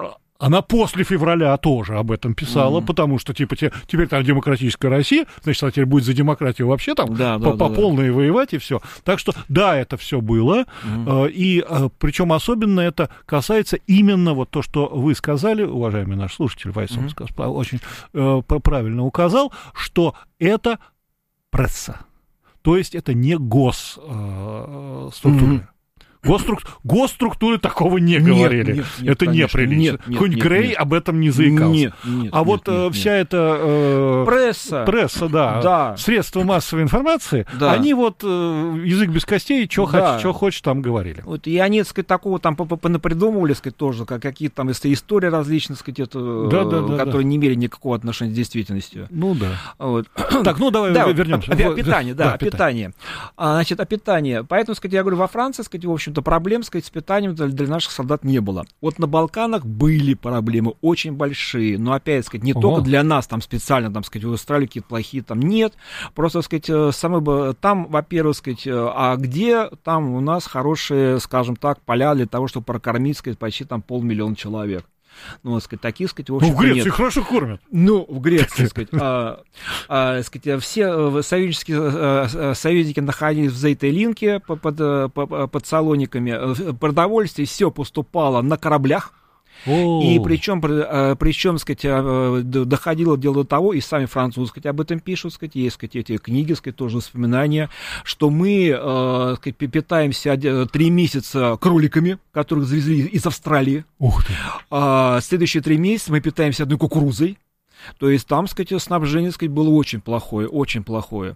она после февраля тоже об этом писала, uh-huh. потому что, типа, те, теперь там демократическая Россия, значит, она теперь будет за демократию вообще там да, по, да, по да, полной да. воевать и все. Так что, да, это все было. Uh-huh. И причем особенно это касается именно вот то, что вы сказали, уважаемый наш слушатель Вайсов uh-huh. очень э, правильно указал, что это пресса. То есть это не госструктура. Uh-huh. Госструк... Госструктуры такого не нет, говорили. Нет, нет, это неприлично. Хоть Грей нет. об этом не заикался. Нет, нет, а нет, вот нет, нет, вся нет. эта... Э, пресса. Пресса, да, да. Средства массовой информации, да. они вот э, язык без костей, что да. хочешь, хочешь, там говорили. Вот, и они, так сказать, такого там напридумывали, сказать, тоже, как какие-то там истории различные, сказать, это, да, да, да, которые да. не имели никакого отношения с действительностью. Ну да. Вот. Так, ну давай да, вернемся. О, о питании, да, да, о питании. А, значит, о питании. Поэтому, сказать, я говорю, во Франции, сказать, в общем, то проблем, сказать, с питанием для, для наших солдат не было. Вот на Балканах были проблемы очень большие, но опять, сказать, не Ого. только для нас там специально, там, сказать, в Австралии какие-то плохие, там нет. Просто, сказать, самые, там, во-первых, сказать, а где там у нас хорошие, скажем так, поля для того, чтобы прокормить, сказать, почти там полмиллиона человек. Ну, сказать, таких, сказать, в общем-то, ну, в Греции нет. хорошо кормят. Ну, в Греции, сказать, а, а, сказать, все союзнические а, союзники находились в Зейтелинке под, под, под Салониками. Продовольствие все поступало на кораблях. О. И причем, причем, сказать, доходило дело до того, и сами французы, сказать, об этом пишут, сказать, есть, сказать, эти книги, сказать, тоже воспоминания, что мы, сказать, питаемся три месяца кроликами, которых завезли из Австралии. Ух ты. А следующие три месяца мы питаемся одной кукурузой. То есть там, сказать, снабжение, сказать, было очень плохое, очень плохое.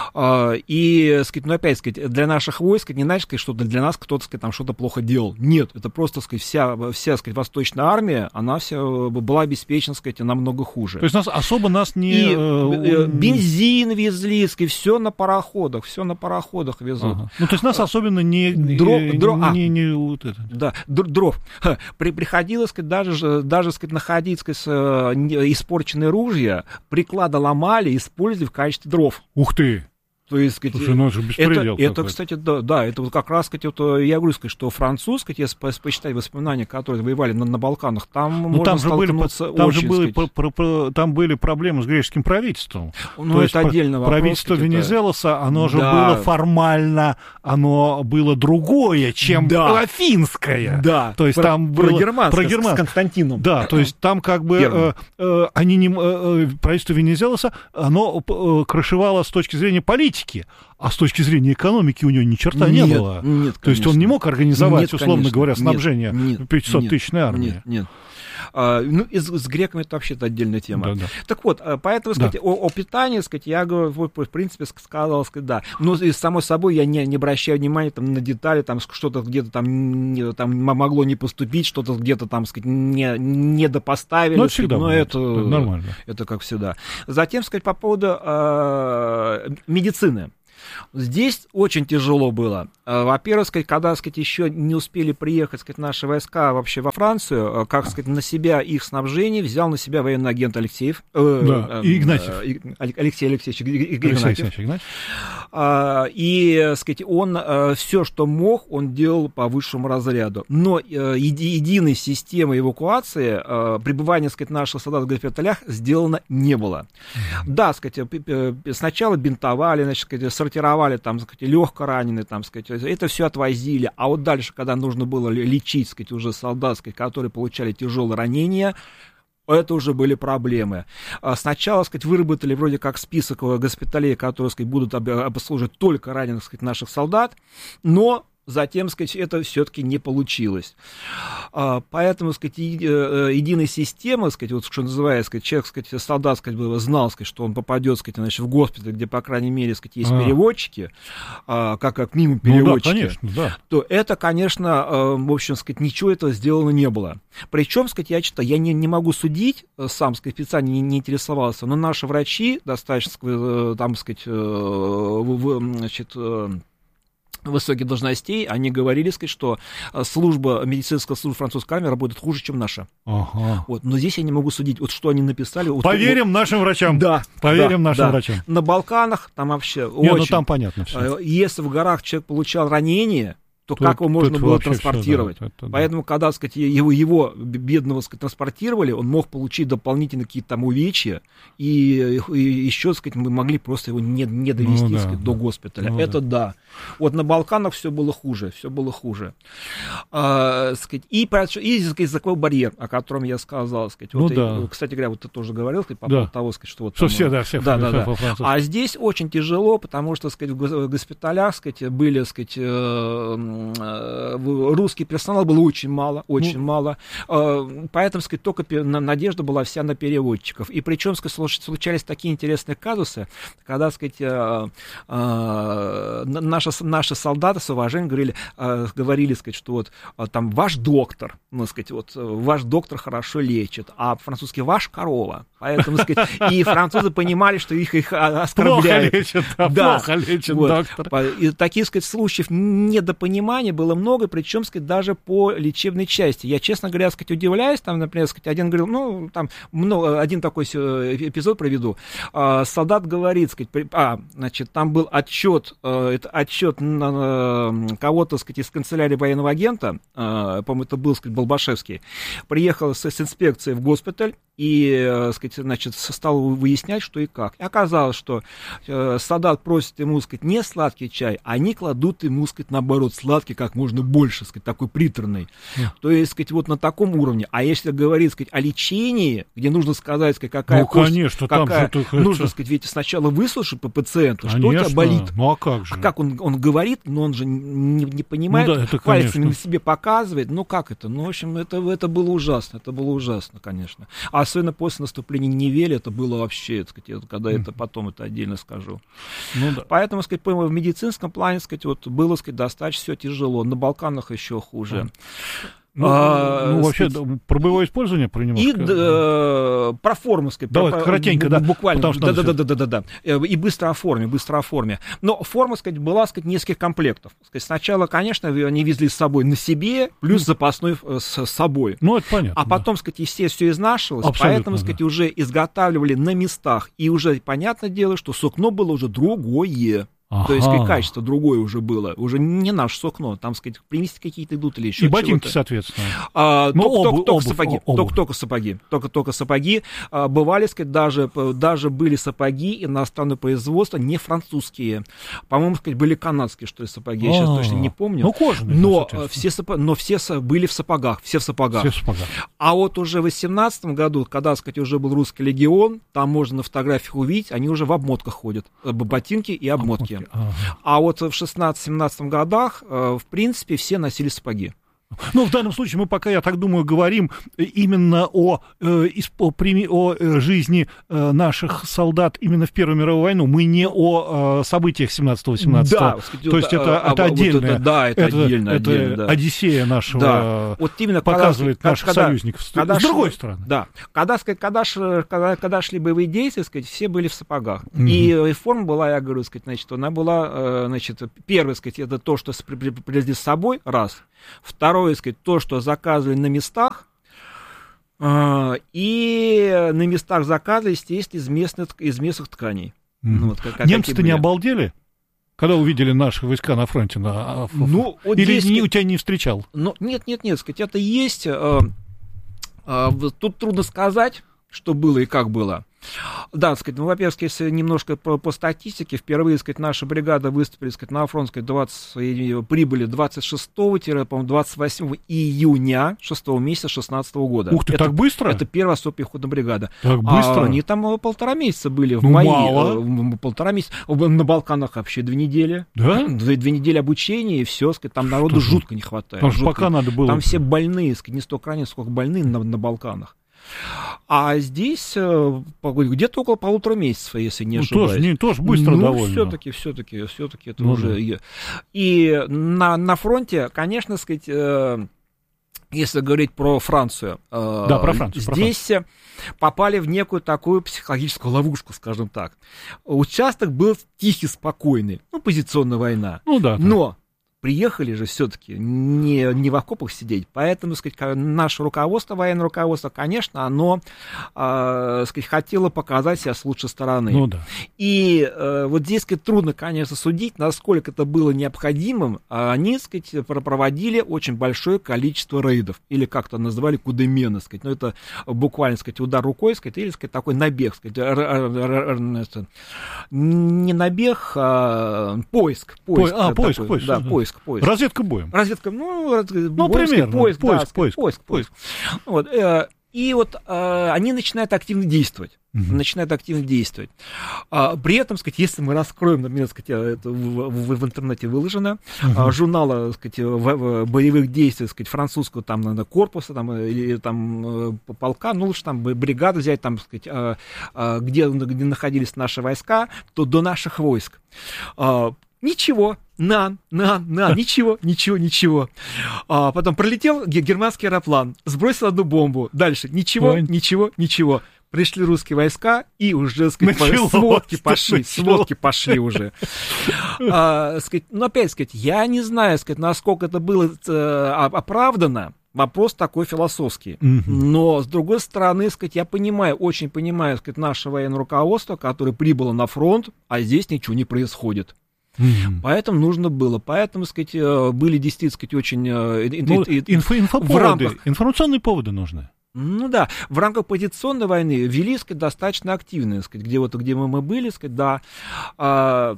И, сказать, ну, опять, сказать, для наших войск, не значит, сказать, что для нас кто-то, сказать, там что-то плохо делал. Нет, это просто, сказать, вся, вся, сказать, восточная армия, она вся была обеспечена, сказать, намного хуже. То есть нас особо нас не... И бензин везли, сказать, все на пароходах, все на пароходах везут. Ага. Ну, то есть нас особенно не... Дров, не, дров, не, не, не вот это. Да, дров. При, приходилось, сказать, даже, даже, сказать, находить, сказать, испорченные ружья, приклады ломали, использовали в качестве дров. Ух ты! То есть, сказать, Слушай, ну, это же беспредел. Это, это, кстати, да, да, это вот как раз, сказать, вот, я говорю, сказать, что француз, сказать, если посчитать воспоминания, которые воевали на, на Балканах, там ну, можно там же были, там очень, же были, сказать... про, про, там были проблемы с греческим правительством. Ну, То это есть отдельно вопрос. Правительство это... Венизелоса, оно же да. было формально, оно было другое, чем да. афинское. Да. То есть про, там про было... германское, про герман... с Константином. Да, то есть там как бы э, э, они не, э, правительство Венизелоса, оно э, крышевало с точки зрения политики. политики, а с точки зрения экономики у него ни черта нет, не было. Нет, То есть он не мог организовать, нет, условно конечно, говоря, снабжение пятисоттысячной армии. Нет, нет. А, ну, и с, с греками это вообще-то отдельная тема. Да, да. Так вот, поэтому, сказать, да. о, о питании, сказать, я говорю, в принципе, сказал, сказать, да. Но, и, само собой, я не, не обращаю внимания там, на детали, там, что-то где-то там, не, там могло не поступить, что-то где-то там, сказать, не, не допоставили. Но, сказать, но это, это нормально. Это как всегда. Затем, сказать, по поводу э, медицины. Здесь очень тяжело было. Во-первых, сказать, когда, сказать, еще не успели приехать, сказать, наши войска вообще во Францию, как сказать, на себя их снабжение взял на себя военный агент Алексеев. Э, да, э, и Игнатьев. Э, Алексей Алексеевич Игнатьев. Алексей Игнатьев. А, и, сказать, он э, все, что мог, он делал по высшему разряду. Но э, еди, единой системы эвакуации, э, пребывания, сказать, наших солдат в госпиталях сделано не было. Mm-hmm. Да, сказать, сначала бинтовали, значит, сказать, сортировали, там, сказать, легко раненые, там, сказать, это все отвозили, а вот дальше, когда нужно было лечить, сказать, уже солдат, сказать, которые получали тяжелые ранения, это уже были проблемы. Сначала, сказать, выработали вроде как список госпиталей, которые, сказать, будут обслуживать только раненых, сказать, наших солдат, но затем, сказать, это все-таки не получилось. Поэтому, сказать, единой системы, сказать, вот что называется, сказать, человек, сказать, солдат, сказать, знал, сказать, что он попадет, сказать, значит, в госпиталь, где, по крайней мере, сказать, есть а. переводчики, как, как мимо переводчики, ну, да, конечно, да. то это, конечно, в общем, сказать, ничего этого сделано не было. Причем, сказать, я читаю, я не, не могу судить, сам, сказать, специально не, не интересовался, но наши врачи, достаточно, там, сказать, значит, высоких должностей, они говорили, сказать, что служба, медицинская служба французской армии работает хуже, чем наша. Ага. Вот. Но здесь я не могу судить, вот что они написали. Вот, Поверим вот, нашим врачам. Да. Поверим да, нашим да. врачам. На Балканах там вообще не, очень... ну там понятно все. Если в горах человек получал ранение, то тут, как его можно было транспортировать? Все, да, это, да. Поэтому, когда, так сказать, его, его бедного, так сказать, транспортировали, он мог получить дополнительно какие-то там увечья, и, и еще, так сказать, мы могли просто его не, не довести, ну, да, сказать, до госпиталя. Ну, это да. да. Вот на Балканах все было хуже, все было хуже. А, сказать, и, и языковой барьер, о котором я сказал, сказать, вот, ну, да. и, кстати говоря, вот ты тоже говорил, сказать, по поводу да. того, сказать, что вот... Что там, все, да, все. Да, да, да. А здесь очень тяжело, потому что, сказать, в госпиталях, сказать, были, сказать, русский персонал было очень мало, очень ну, мало, поэтому, сказать, только надежда была вся на переводчиков. И причем, сказать, случались такие интересные казусы, когда, сказать, наши, наши солдаты с уважением говорили, говорили, сказать, что вот там ваш доктор, ну, сказать, вот ваш доктор хорошо лечит, а по-французски ваш корова. Поэтому, сказать, и французы понимали, что их, их оскорбляют. Плохо лечит, да, да. плохо лечит вот. доктор. И таких, сказать, случаев недопонимания было много, причем, сказать, даже по лечебной части. Я, честно говоря, сказать, удивляюсь, там, например, сказать, один говорил, ну, там, много, один такой эпизод проведу. Солдат говорит, сказать, а, значит, там был отчет, это отчет кого-то, сказать, из канцелярии военного агента, по-моему, это был, сказать, Балбашевский, приехал с, с инспекцией в госпиталь и, сказать, значит, стал выяснять, что и как. И оказалось, что солдат просит ему, сказать, не сладкий чай, а они кладут ему, сказать, наоборот, сладкий как можно больше, сказать, такой приторный. Mm. То есть, сказать, вот на таком уровне. А если говорить, сказать, о лечении, где нужно сказать, сказать, какая ну, кость, конечно, какая, там же нужно, сказать, ведь сначала выслушать по пациенту, конечно. Что у тебя болит. Ну, а как же? А как он, он говорит, но он же не, не понимает, ну, да, это, пальцами на себе показывает. Ну, как это? Ну, в общем, это, это было ужасно. Это было ужасно, конечно. А особенно после наступления Невеля это было вообще, так сказать, когда mm. это потом это отдельно скажу. Ну, да. Поэтому, сказать, в медицинском плане, сказать, вот было, сказать, достаточно все тяжело. На Балканах еще хуже. Ну, а, ну вообще, сказать, про боевое использование про немножко. И э, про форму, сказать. Давай, про, коротенько, да. Буквально. Да, да, да, да, да, да, да. И быстро о форме, быстро о форме. Но форма, сказать, была, сказать, нескольких комплектов. Сказать, сначала, конечно, они везли с собой на себе, плюс запасной с собой. Ну, это понятно. А потом, да. сказать, естественно, все изнашивалось. Абсолютно, поэтому, да. сказать, уже изготавливали на местах. И уже понятное дело, что сукно было уже другое. Ага. То есть, сказать, качество другое уже было, уже не наше сукно, там, сказать, примеси какие-то идут или еще и ботинки, чего-то. Соответственно. А, Но только, обувь, только, только обувь, сапоги, обувь. только, только сапоги, только, только сапоги. А, бывали, сказать, даже, даже были сапоги иностранного производства, не французские. По-моему, сказать, были канадские, что ли, сапоги, я сейчас А-а-а. точно не помню. Ну, кожаные, но, все сапо... но все были в сапогах, все в сапогах. Все в сапогах. А вот уже в восемнадцатом году, когда, сказать, уже был русский легион, там можно на фотографиях увидеть, они уже в обмотках ходят, ботинки и обмотки. обмотки. Ага. А вот в шестнадцатом-семнадцатом годах, в принципе, все носили сапоги. Ну, в данном случае мы пока, я так думаю, говорим именно о, э, о, о жизни э, наших солдат именно в Первую мировую войну. Мы не о э, событиях семнадцатого-восемнадцатого. Да, то есть это, а, это отдельное. Вот это, да, это, это отдельно. Это отдельно, да. Одиссея нашего да. вот именно показывает когда, наших когда, союзников. Когда с другой шли, стороны. Да. Когда, когда, когда, когда шли боевые действия, сказать, все были в сапогах. Mm-hmm. И, и форма была, я говорю, сказать, значит, она была, значит, первое, сказать, это то, что привезли с собой, раз. Второе, сказать, то, что заказывали на местах, э, и на местах заказывали, естественно, из местных, из местных тканей. Mm-hmm. Ну, вот, как, немцы-то не обалдели, когда увидели наши войска на фронте? На... Ну, вот или здесь, не, у тебя не встречал? Ну, нет, нет, нет, сказать, это есть. Э, э, тут трудно сказать, что было и как было. Да, сказать, ну, во-первых, если немножко по, по статистике, впервые, сказать, наша бригада выступили, сказать, на фронт, сказать, двадцать, прибыли двадцать шестого, по-моему, двадцать восьмого июня шестого месяца шестнадцатого года. Ух ты, это, так быстро? Это первая особая пехотная бригада. Так быстро? А они там полтора месяца были в ну, моей. Мало. Полтора месяца. На Балканах вообще две недели. Да? Две, две недели обучения, и все, сказать, там народу что жутко не хватает. Потому что пока надо было. Там все больные, сказать, не столько раненые, сколько больные на, на Балканах. А здесь где-то около полутора месяцев, если не ну, ошибаюсь. Тоже, не, тоже быстро ну, довольно. все-таки, все-таки, все-таки это ну, уже... Да. И на, на фронте, конечно, сказать, если говорить про Францию, да, про Францию, здесь про Францию. попали в некую такую психологическую ловушку, скажем так. Участок был тихий, спокойный, ну, позиционная война. Ну да. Но... Приехали же все-таки не, не в окопах сидеть, поэтому, сказать, наше руководство, военное руководство, конечно, оно, э, сказать, хотело показать себя с лучшей стороны. Ну, да. И э, вот здесь, сказать, трудно, конечно, судить, насколько это было необходимым. Они, сказать, проводили очень большое количество рейдов, или как-то называли кудемены, сказать, ну, это буквально, сказать, удар рукой, сказать, или, сказать, такой набег, сказать, не набег, а поиск, поиск. А, поиск, такой, поиск. Да, поиск. Поиск. Разведка боем. Разведка, ну, ну примерно. Поиск, поиск, да, поиск, поиск, поиск. поиск. Вот, э, и вот э, они начинают активно действовать. Uh-huh. Начинают активно действовать. А, при этом, сказать, если мы раскроем, например, сказать, это в, в, в интернете выложено, uh-huh. журнала, сказать, в, в, боевых действий, сказать, французского там, наверное, корпуса там, или там полка, ну лучше там бригаду взять, там, сказать, а, а, где, где находились наши войска, то до наших войск. А, Ничего, на, на, на, ничего, ничего, ничего. А потом пролетел германский аэроплан, сбросил одну бомбу. Дальше ничего, Ой. ничего, ничего. Пришли русские войска, и уже, сказать, началось, сводки пошли, началось. сводки пошли уже. А, сказать, ну, опять сказать, я не знаю, сказать, насколько это было э, оправдано. Вопрос такой философский. Mm-hmm. Но, с другой стороны, сказать, я понимаю, очень понимаю, сказать, наше военное руководство, которое прибыло на фронт, а здесь ничего не происходит. Mm-hmm. Поэтому нужно было. Поэтому, сказать, были действительно, сказать, очень... Ну, инфо- инфоповоды, рамках... информационные поводы нужны. Ну да, в рамках позиционной войны вели, сказать, достаточно активно, сказать, где вот где мы, мы были, сказать, да, а,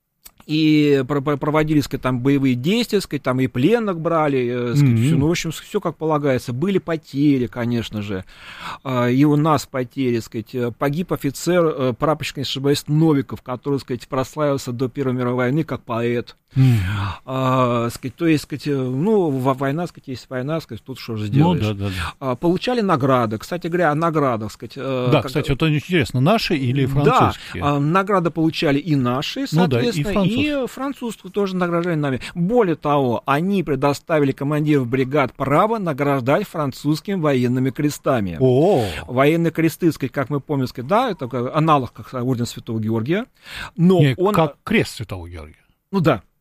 и проводили, сказать, там боевые действия, сказать, там и пленных брали, сказать, mm-hmm. все, ну, в общем, все как полагается. Были потери, конечно же, и у нас потери, сказать, погиб офицер, прапорщик, не ошибаюсь, Новиков, который, сказать, прославился до Первой мировой войны как поэт. Mm-hmm. А, сказать, то есть, сказать, ну, война, сказать, есть война, сказать, тут что же сделаешь. Ну, да, да, да. А, получали награды. Кстати говоря, о наградах, сказать. Да, как... кстати, вот очень интересно, наши или французские? Да, награды получали и наши, соответственно, ну, да, и, и французские тоже награждали нами. Более того, они предоставили командирам бригад право награждать французскими военными крестами. О-о-о. Военные кресты, сказать, как мы помним, сказать, да, это аналог как орден Святого Георгия. Но Не, он... как крест Святого Георгия. Ну да,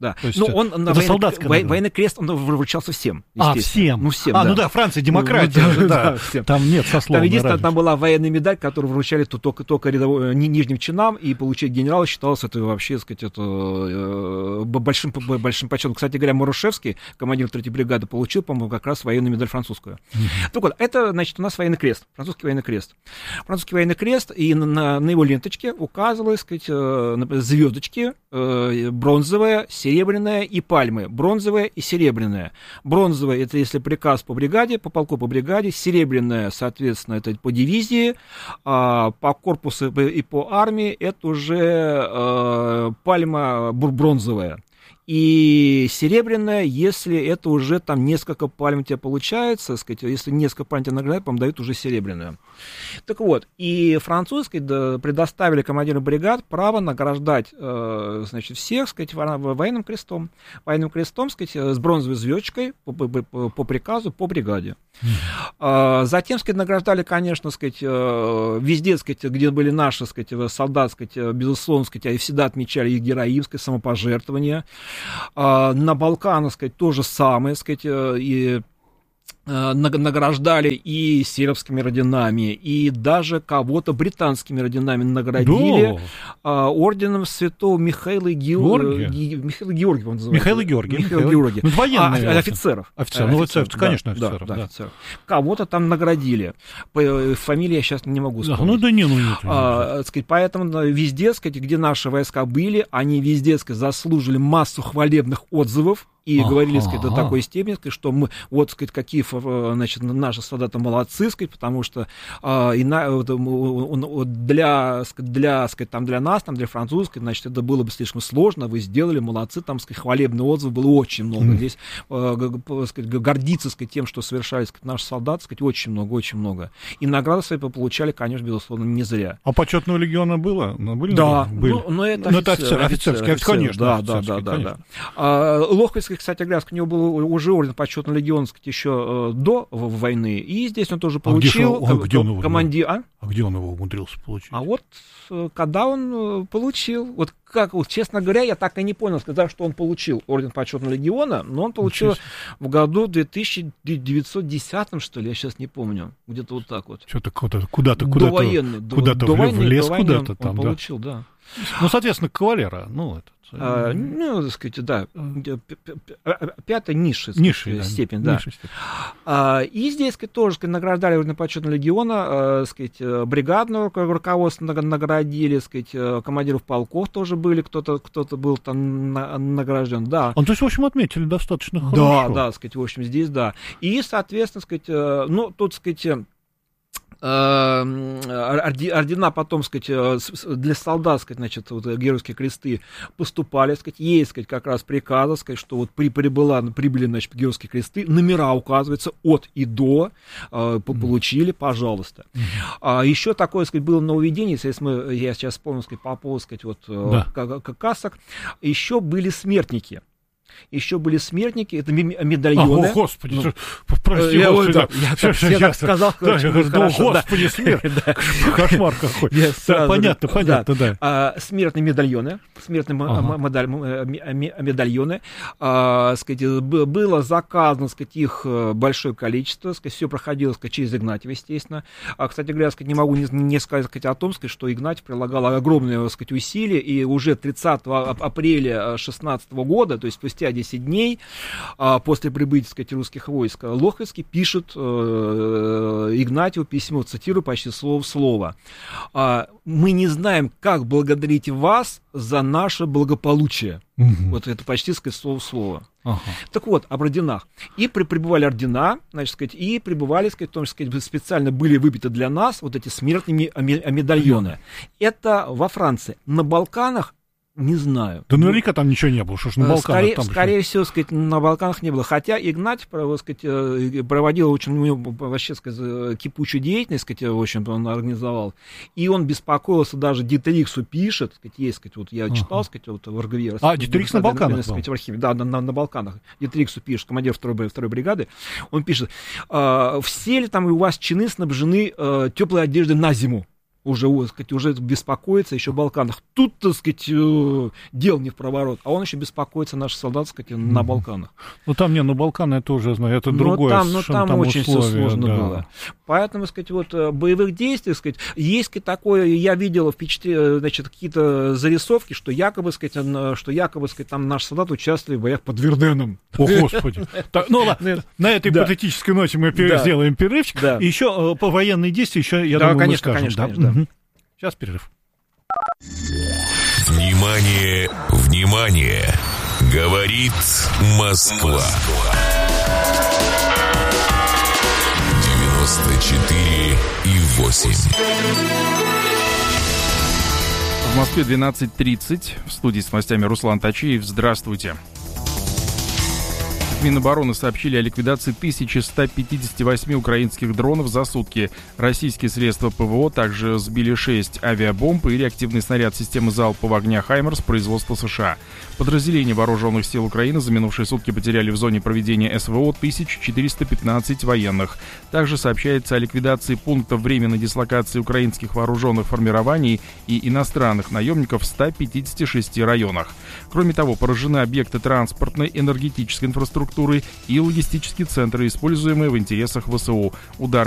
Да. То есть, ну, он на военный, во, военный крест он вручался всем. А, всем? Ну, всем, а, да. ну да, Франция, демократия. Ну, да, да, там нет сословной Там единственное, там была военная медаль, которую вручали только, только рядовым, нижним чинам, и получить генерала считалось это вообще, так сказать, это, э, большим, большим почетом. Кстати говоря, Марушевский, командир третьей бригады, получил, по-моему, как раз военную медаль французскую. Mm-hmm. Так вот, это, значит, у нас военный крест, французский военный крест. Французский военный крест, и на, на, на его ленточке указывалось, так сказать, э, звездочки, э, бронзовая, серебряная и пальмы. Бронзовая и серебряная. Бронзовая — это если приказ по бригаде, по полку по бригаде. Серебряная, соответственно, это по дивизии. А по корпусу и по армии это уже э, пальма бронзовая. И серебряная, если это уже там несколько пальм у тебя получается, сказать, если несколько пальм тебя награждают, по-моему, дают уже серебряную. Так вот, и французской да, предоставили командиру бригад право награждать, э, значит, всех, сказать, военным крестом. Военным крестом, сказать, с бронзовой звездочкой по, по, по, по приказу, по бригаде. Mm-hmm. Затем, сказать, награждали, конечно, сказать, везде, сказать, где были наши, сказать, солдаты, сказать, безусловно, сказать, всегда отмечали их героизм, самопожертвование. На Балканах, сказать, то же самое, сказать, и награждали и сербскими орденами, и даже кого-то британскими орденами наградили а, орденом святого Михаила Георгия. Михаила Георгия, он называется. Михаила Георгия. Михаила Георгия. Ну, военные, а, офицеров. Офицеров. Ну, офицеров, да, конечно, да, офицеров. Да, да. офицеров. Кого-то там наградили. По, фамилии я сейчас не могу вспомнить. Да, ну, да не, ну, нет. А, сказать, поэтому везде, сказать, где наши войска были, они везде, сказать, заслужили массу хвалебных отзывов. И ага, говорили, сказать, до такой степени, сказать, что мы, вот, сказать, какие, значит, наши солдаты молодцы, сказать, потому что а, и на, для, для, сказать, там, для нас, там, для французской, значит, это было бы слишком сложно, вы сделали, молодцы, там, сказать, хвалебный отзыв было очень много. Mm. Здесь, а, сказать, гордиться, сказать, тем, что совершали, сказать, наши солдаты, сказать, очень много, очень много. И награды свои получали, конечно, безусловно, не зря. А почетного легиона было? Ну, были, да, были? Ну, но это, но офицер, это офицер, офицерский, офицер, конечно. Да, да, да, да, да. А, Лохвицкий, кстати говоря, у него был уже орден почетного легиона, сказать, еще э, до войны, и здесь он тоже получил. А где, он, где он его, команди... а? а где он его умудрился получить? А вот когда он получил, вот как, вот, честно говоря, я так и не понял, сказать, что он получил орден почетного легиона, но он получил Учись. в году две тысячи девятьсот десятом, что ли, я сейчас не помню, где-то вот так вот. Что-то куда-то, куда-то, куда-то, довоенный, куда-то до, в, до войны, лес до войны куда-то он, там, он да? получил, да. Ну, соответственно, кавалера, ну, это. А, ну, так сказать, да, пятая низшая, низшая да, степень, да. Степень. А, и здесь, сказать, тоже, сказать, награждали орден почетного легиона, а, сказать, бригадного руководства наградили, сказать, командиров полков тоже были, кто-то, кто-то был там на, награжден, да. Он, то есть, в общем, отметили достаточно да, хорошо. Да, да, сказать, в общем, здесь, да. И, соответственно, сказать, ну, тут, сказать, ордена потом, сказать, для солдат, сказать, значит, вот, геройские кресты поступали, сказать, есть, сказать, как раз приказы, сказать, что вот при, прибыла, прибыли, значит, геройские кресты, номера указываются от и до, э, получили, пожалуйста. Mm-hmm. А, еще такое, сказать, было нововведение, если мы, я сейчас вспомнил, сказать, по поводу, сказать, вот, да. касок, еще были смертники. Еще были смертники, это медальоны. О, Господи, ну, прости, я, Господи. Да, я, так, я, я так сказал. Да, я говорю, да, Господи, смерть. Кошмар какой. Понятно, понятно, да. А, смертные медальоны, смертные ага. медальоны. А, сказать, было заказано, сказать, их большое количество, сказать, все проходило, сказать, через Игнатьева, естественно. А, кстати говоря, сказать, не могу не, не сказать, сказать о том, сказать, что Игнатьев прилагал огромные, сказать, усилия, и уже тридцатого апреля две тысячи шестнадцатого года, то есть спустя десять дней а, после прибытия, сказать, русских войск, Лохвицкий пишет э, Игнатьеву письмо, цитирую почти слово в слово. А, «Мы не знаем, как благодарить вас за наше благополучие». Угу. Вот это почти, сказать, слово в слово. Ага. Так вот, об орденах. И при, прибывали ордена, значит, сказать, и прибывали, сказать, в том числе, сказать, специально были выбиты для нас вот эти смертные медальоны. Это во Франции. На Балканах не знаю. Да наверняка там ничего не было, что ж на Балканах скорее, там скорее же... всего, сказать, на Балканах не было. Хотя Игнатьев, сказать, проводил очень, у него вообще, сказать, кипучую деятельность, сказать, в общем-то, он организовал. И он беспокоился, даже Дитериксу пишет, сказать, есть, сказать, вот я читал, ага. сказать, вот в РГВ. А, Дитерикс на Балканах сказать, в архиве, да, на, на, на Балканах. Дитериксу пишет, командир второй, второй бригады, он пишет, э, все ли там у вас чины снабжены э, теплой одеждой на зиму? уже, так сказать, уже беспокоится еще о Балканах. Тут, так сказать, дел не в проворот, а он еще беспокоится, наши солдаты, так сказать, на Балканах. Ну, там, не, ну, Балканы, это уже, знаю, это другое. Но там, но там, там очень условия, все сложно да. было. Поэтому, так сказать, вот, боевых действий, так сказать, есть такое, я видел впечатление, значит, какие-то зарисовки, что якобы, так сказать, что якобы, так сказать, там наши солдаты участвовали в боях под Верденом. О, Господи. Ну, ладно, на этой патетической ноте мы сделаем перерывчик. Еще по военной действия, еще, я думаю, мы скажем. Конечно, конечно, да. Сейчас перерыв. Внимание, внимание! Говорит Москва. девяносто четыре и восемь. В Москве двенадцать тридцать. В студии с новостями Руслан Тачиев. Здравствуйте. Минобороны сообщили о ликвидации тысяча сто пятьдесят восемь украинских дронов за сутки. Российские средства ПВО также сбили шесть авиабомб и реактивный снаряд системы залпового огня «Хаймерс» производства США. Подразделения вооруженных сил Украины за минувшие сутки потеряли в зоне проведения СВО тысячу четыреста пятнадцать военных. Также сообщается о ликвидации пунктов временной дислокации украинских вооруженных формирований и иностранных наемников в ста пятидесяти шести районах. Кроме того, поражены объекты транспортной, энергетической инфраструктуры и логистические центры, используемые в интересах ВСУ. Удары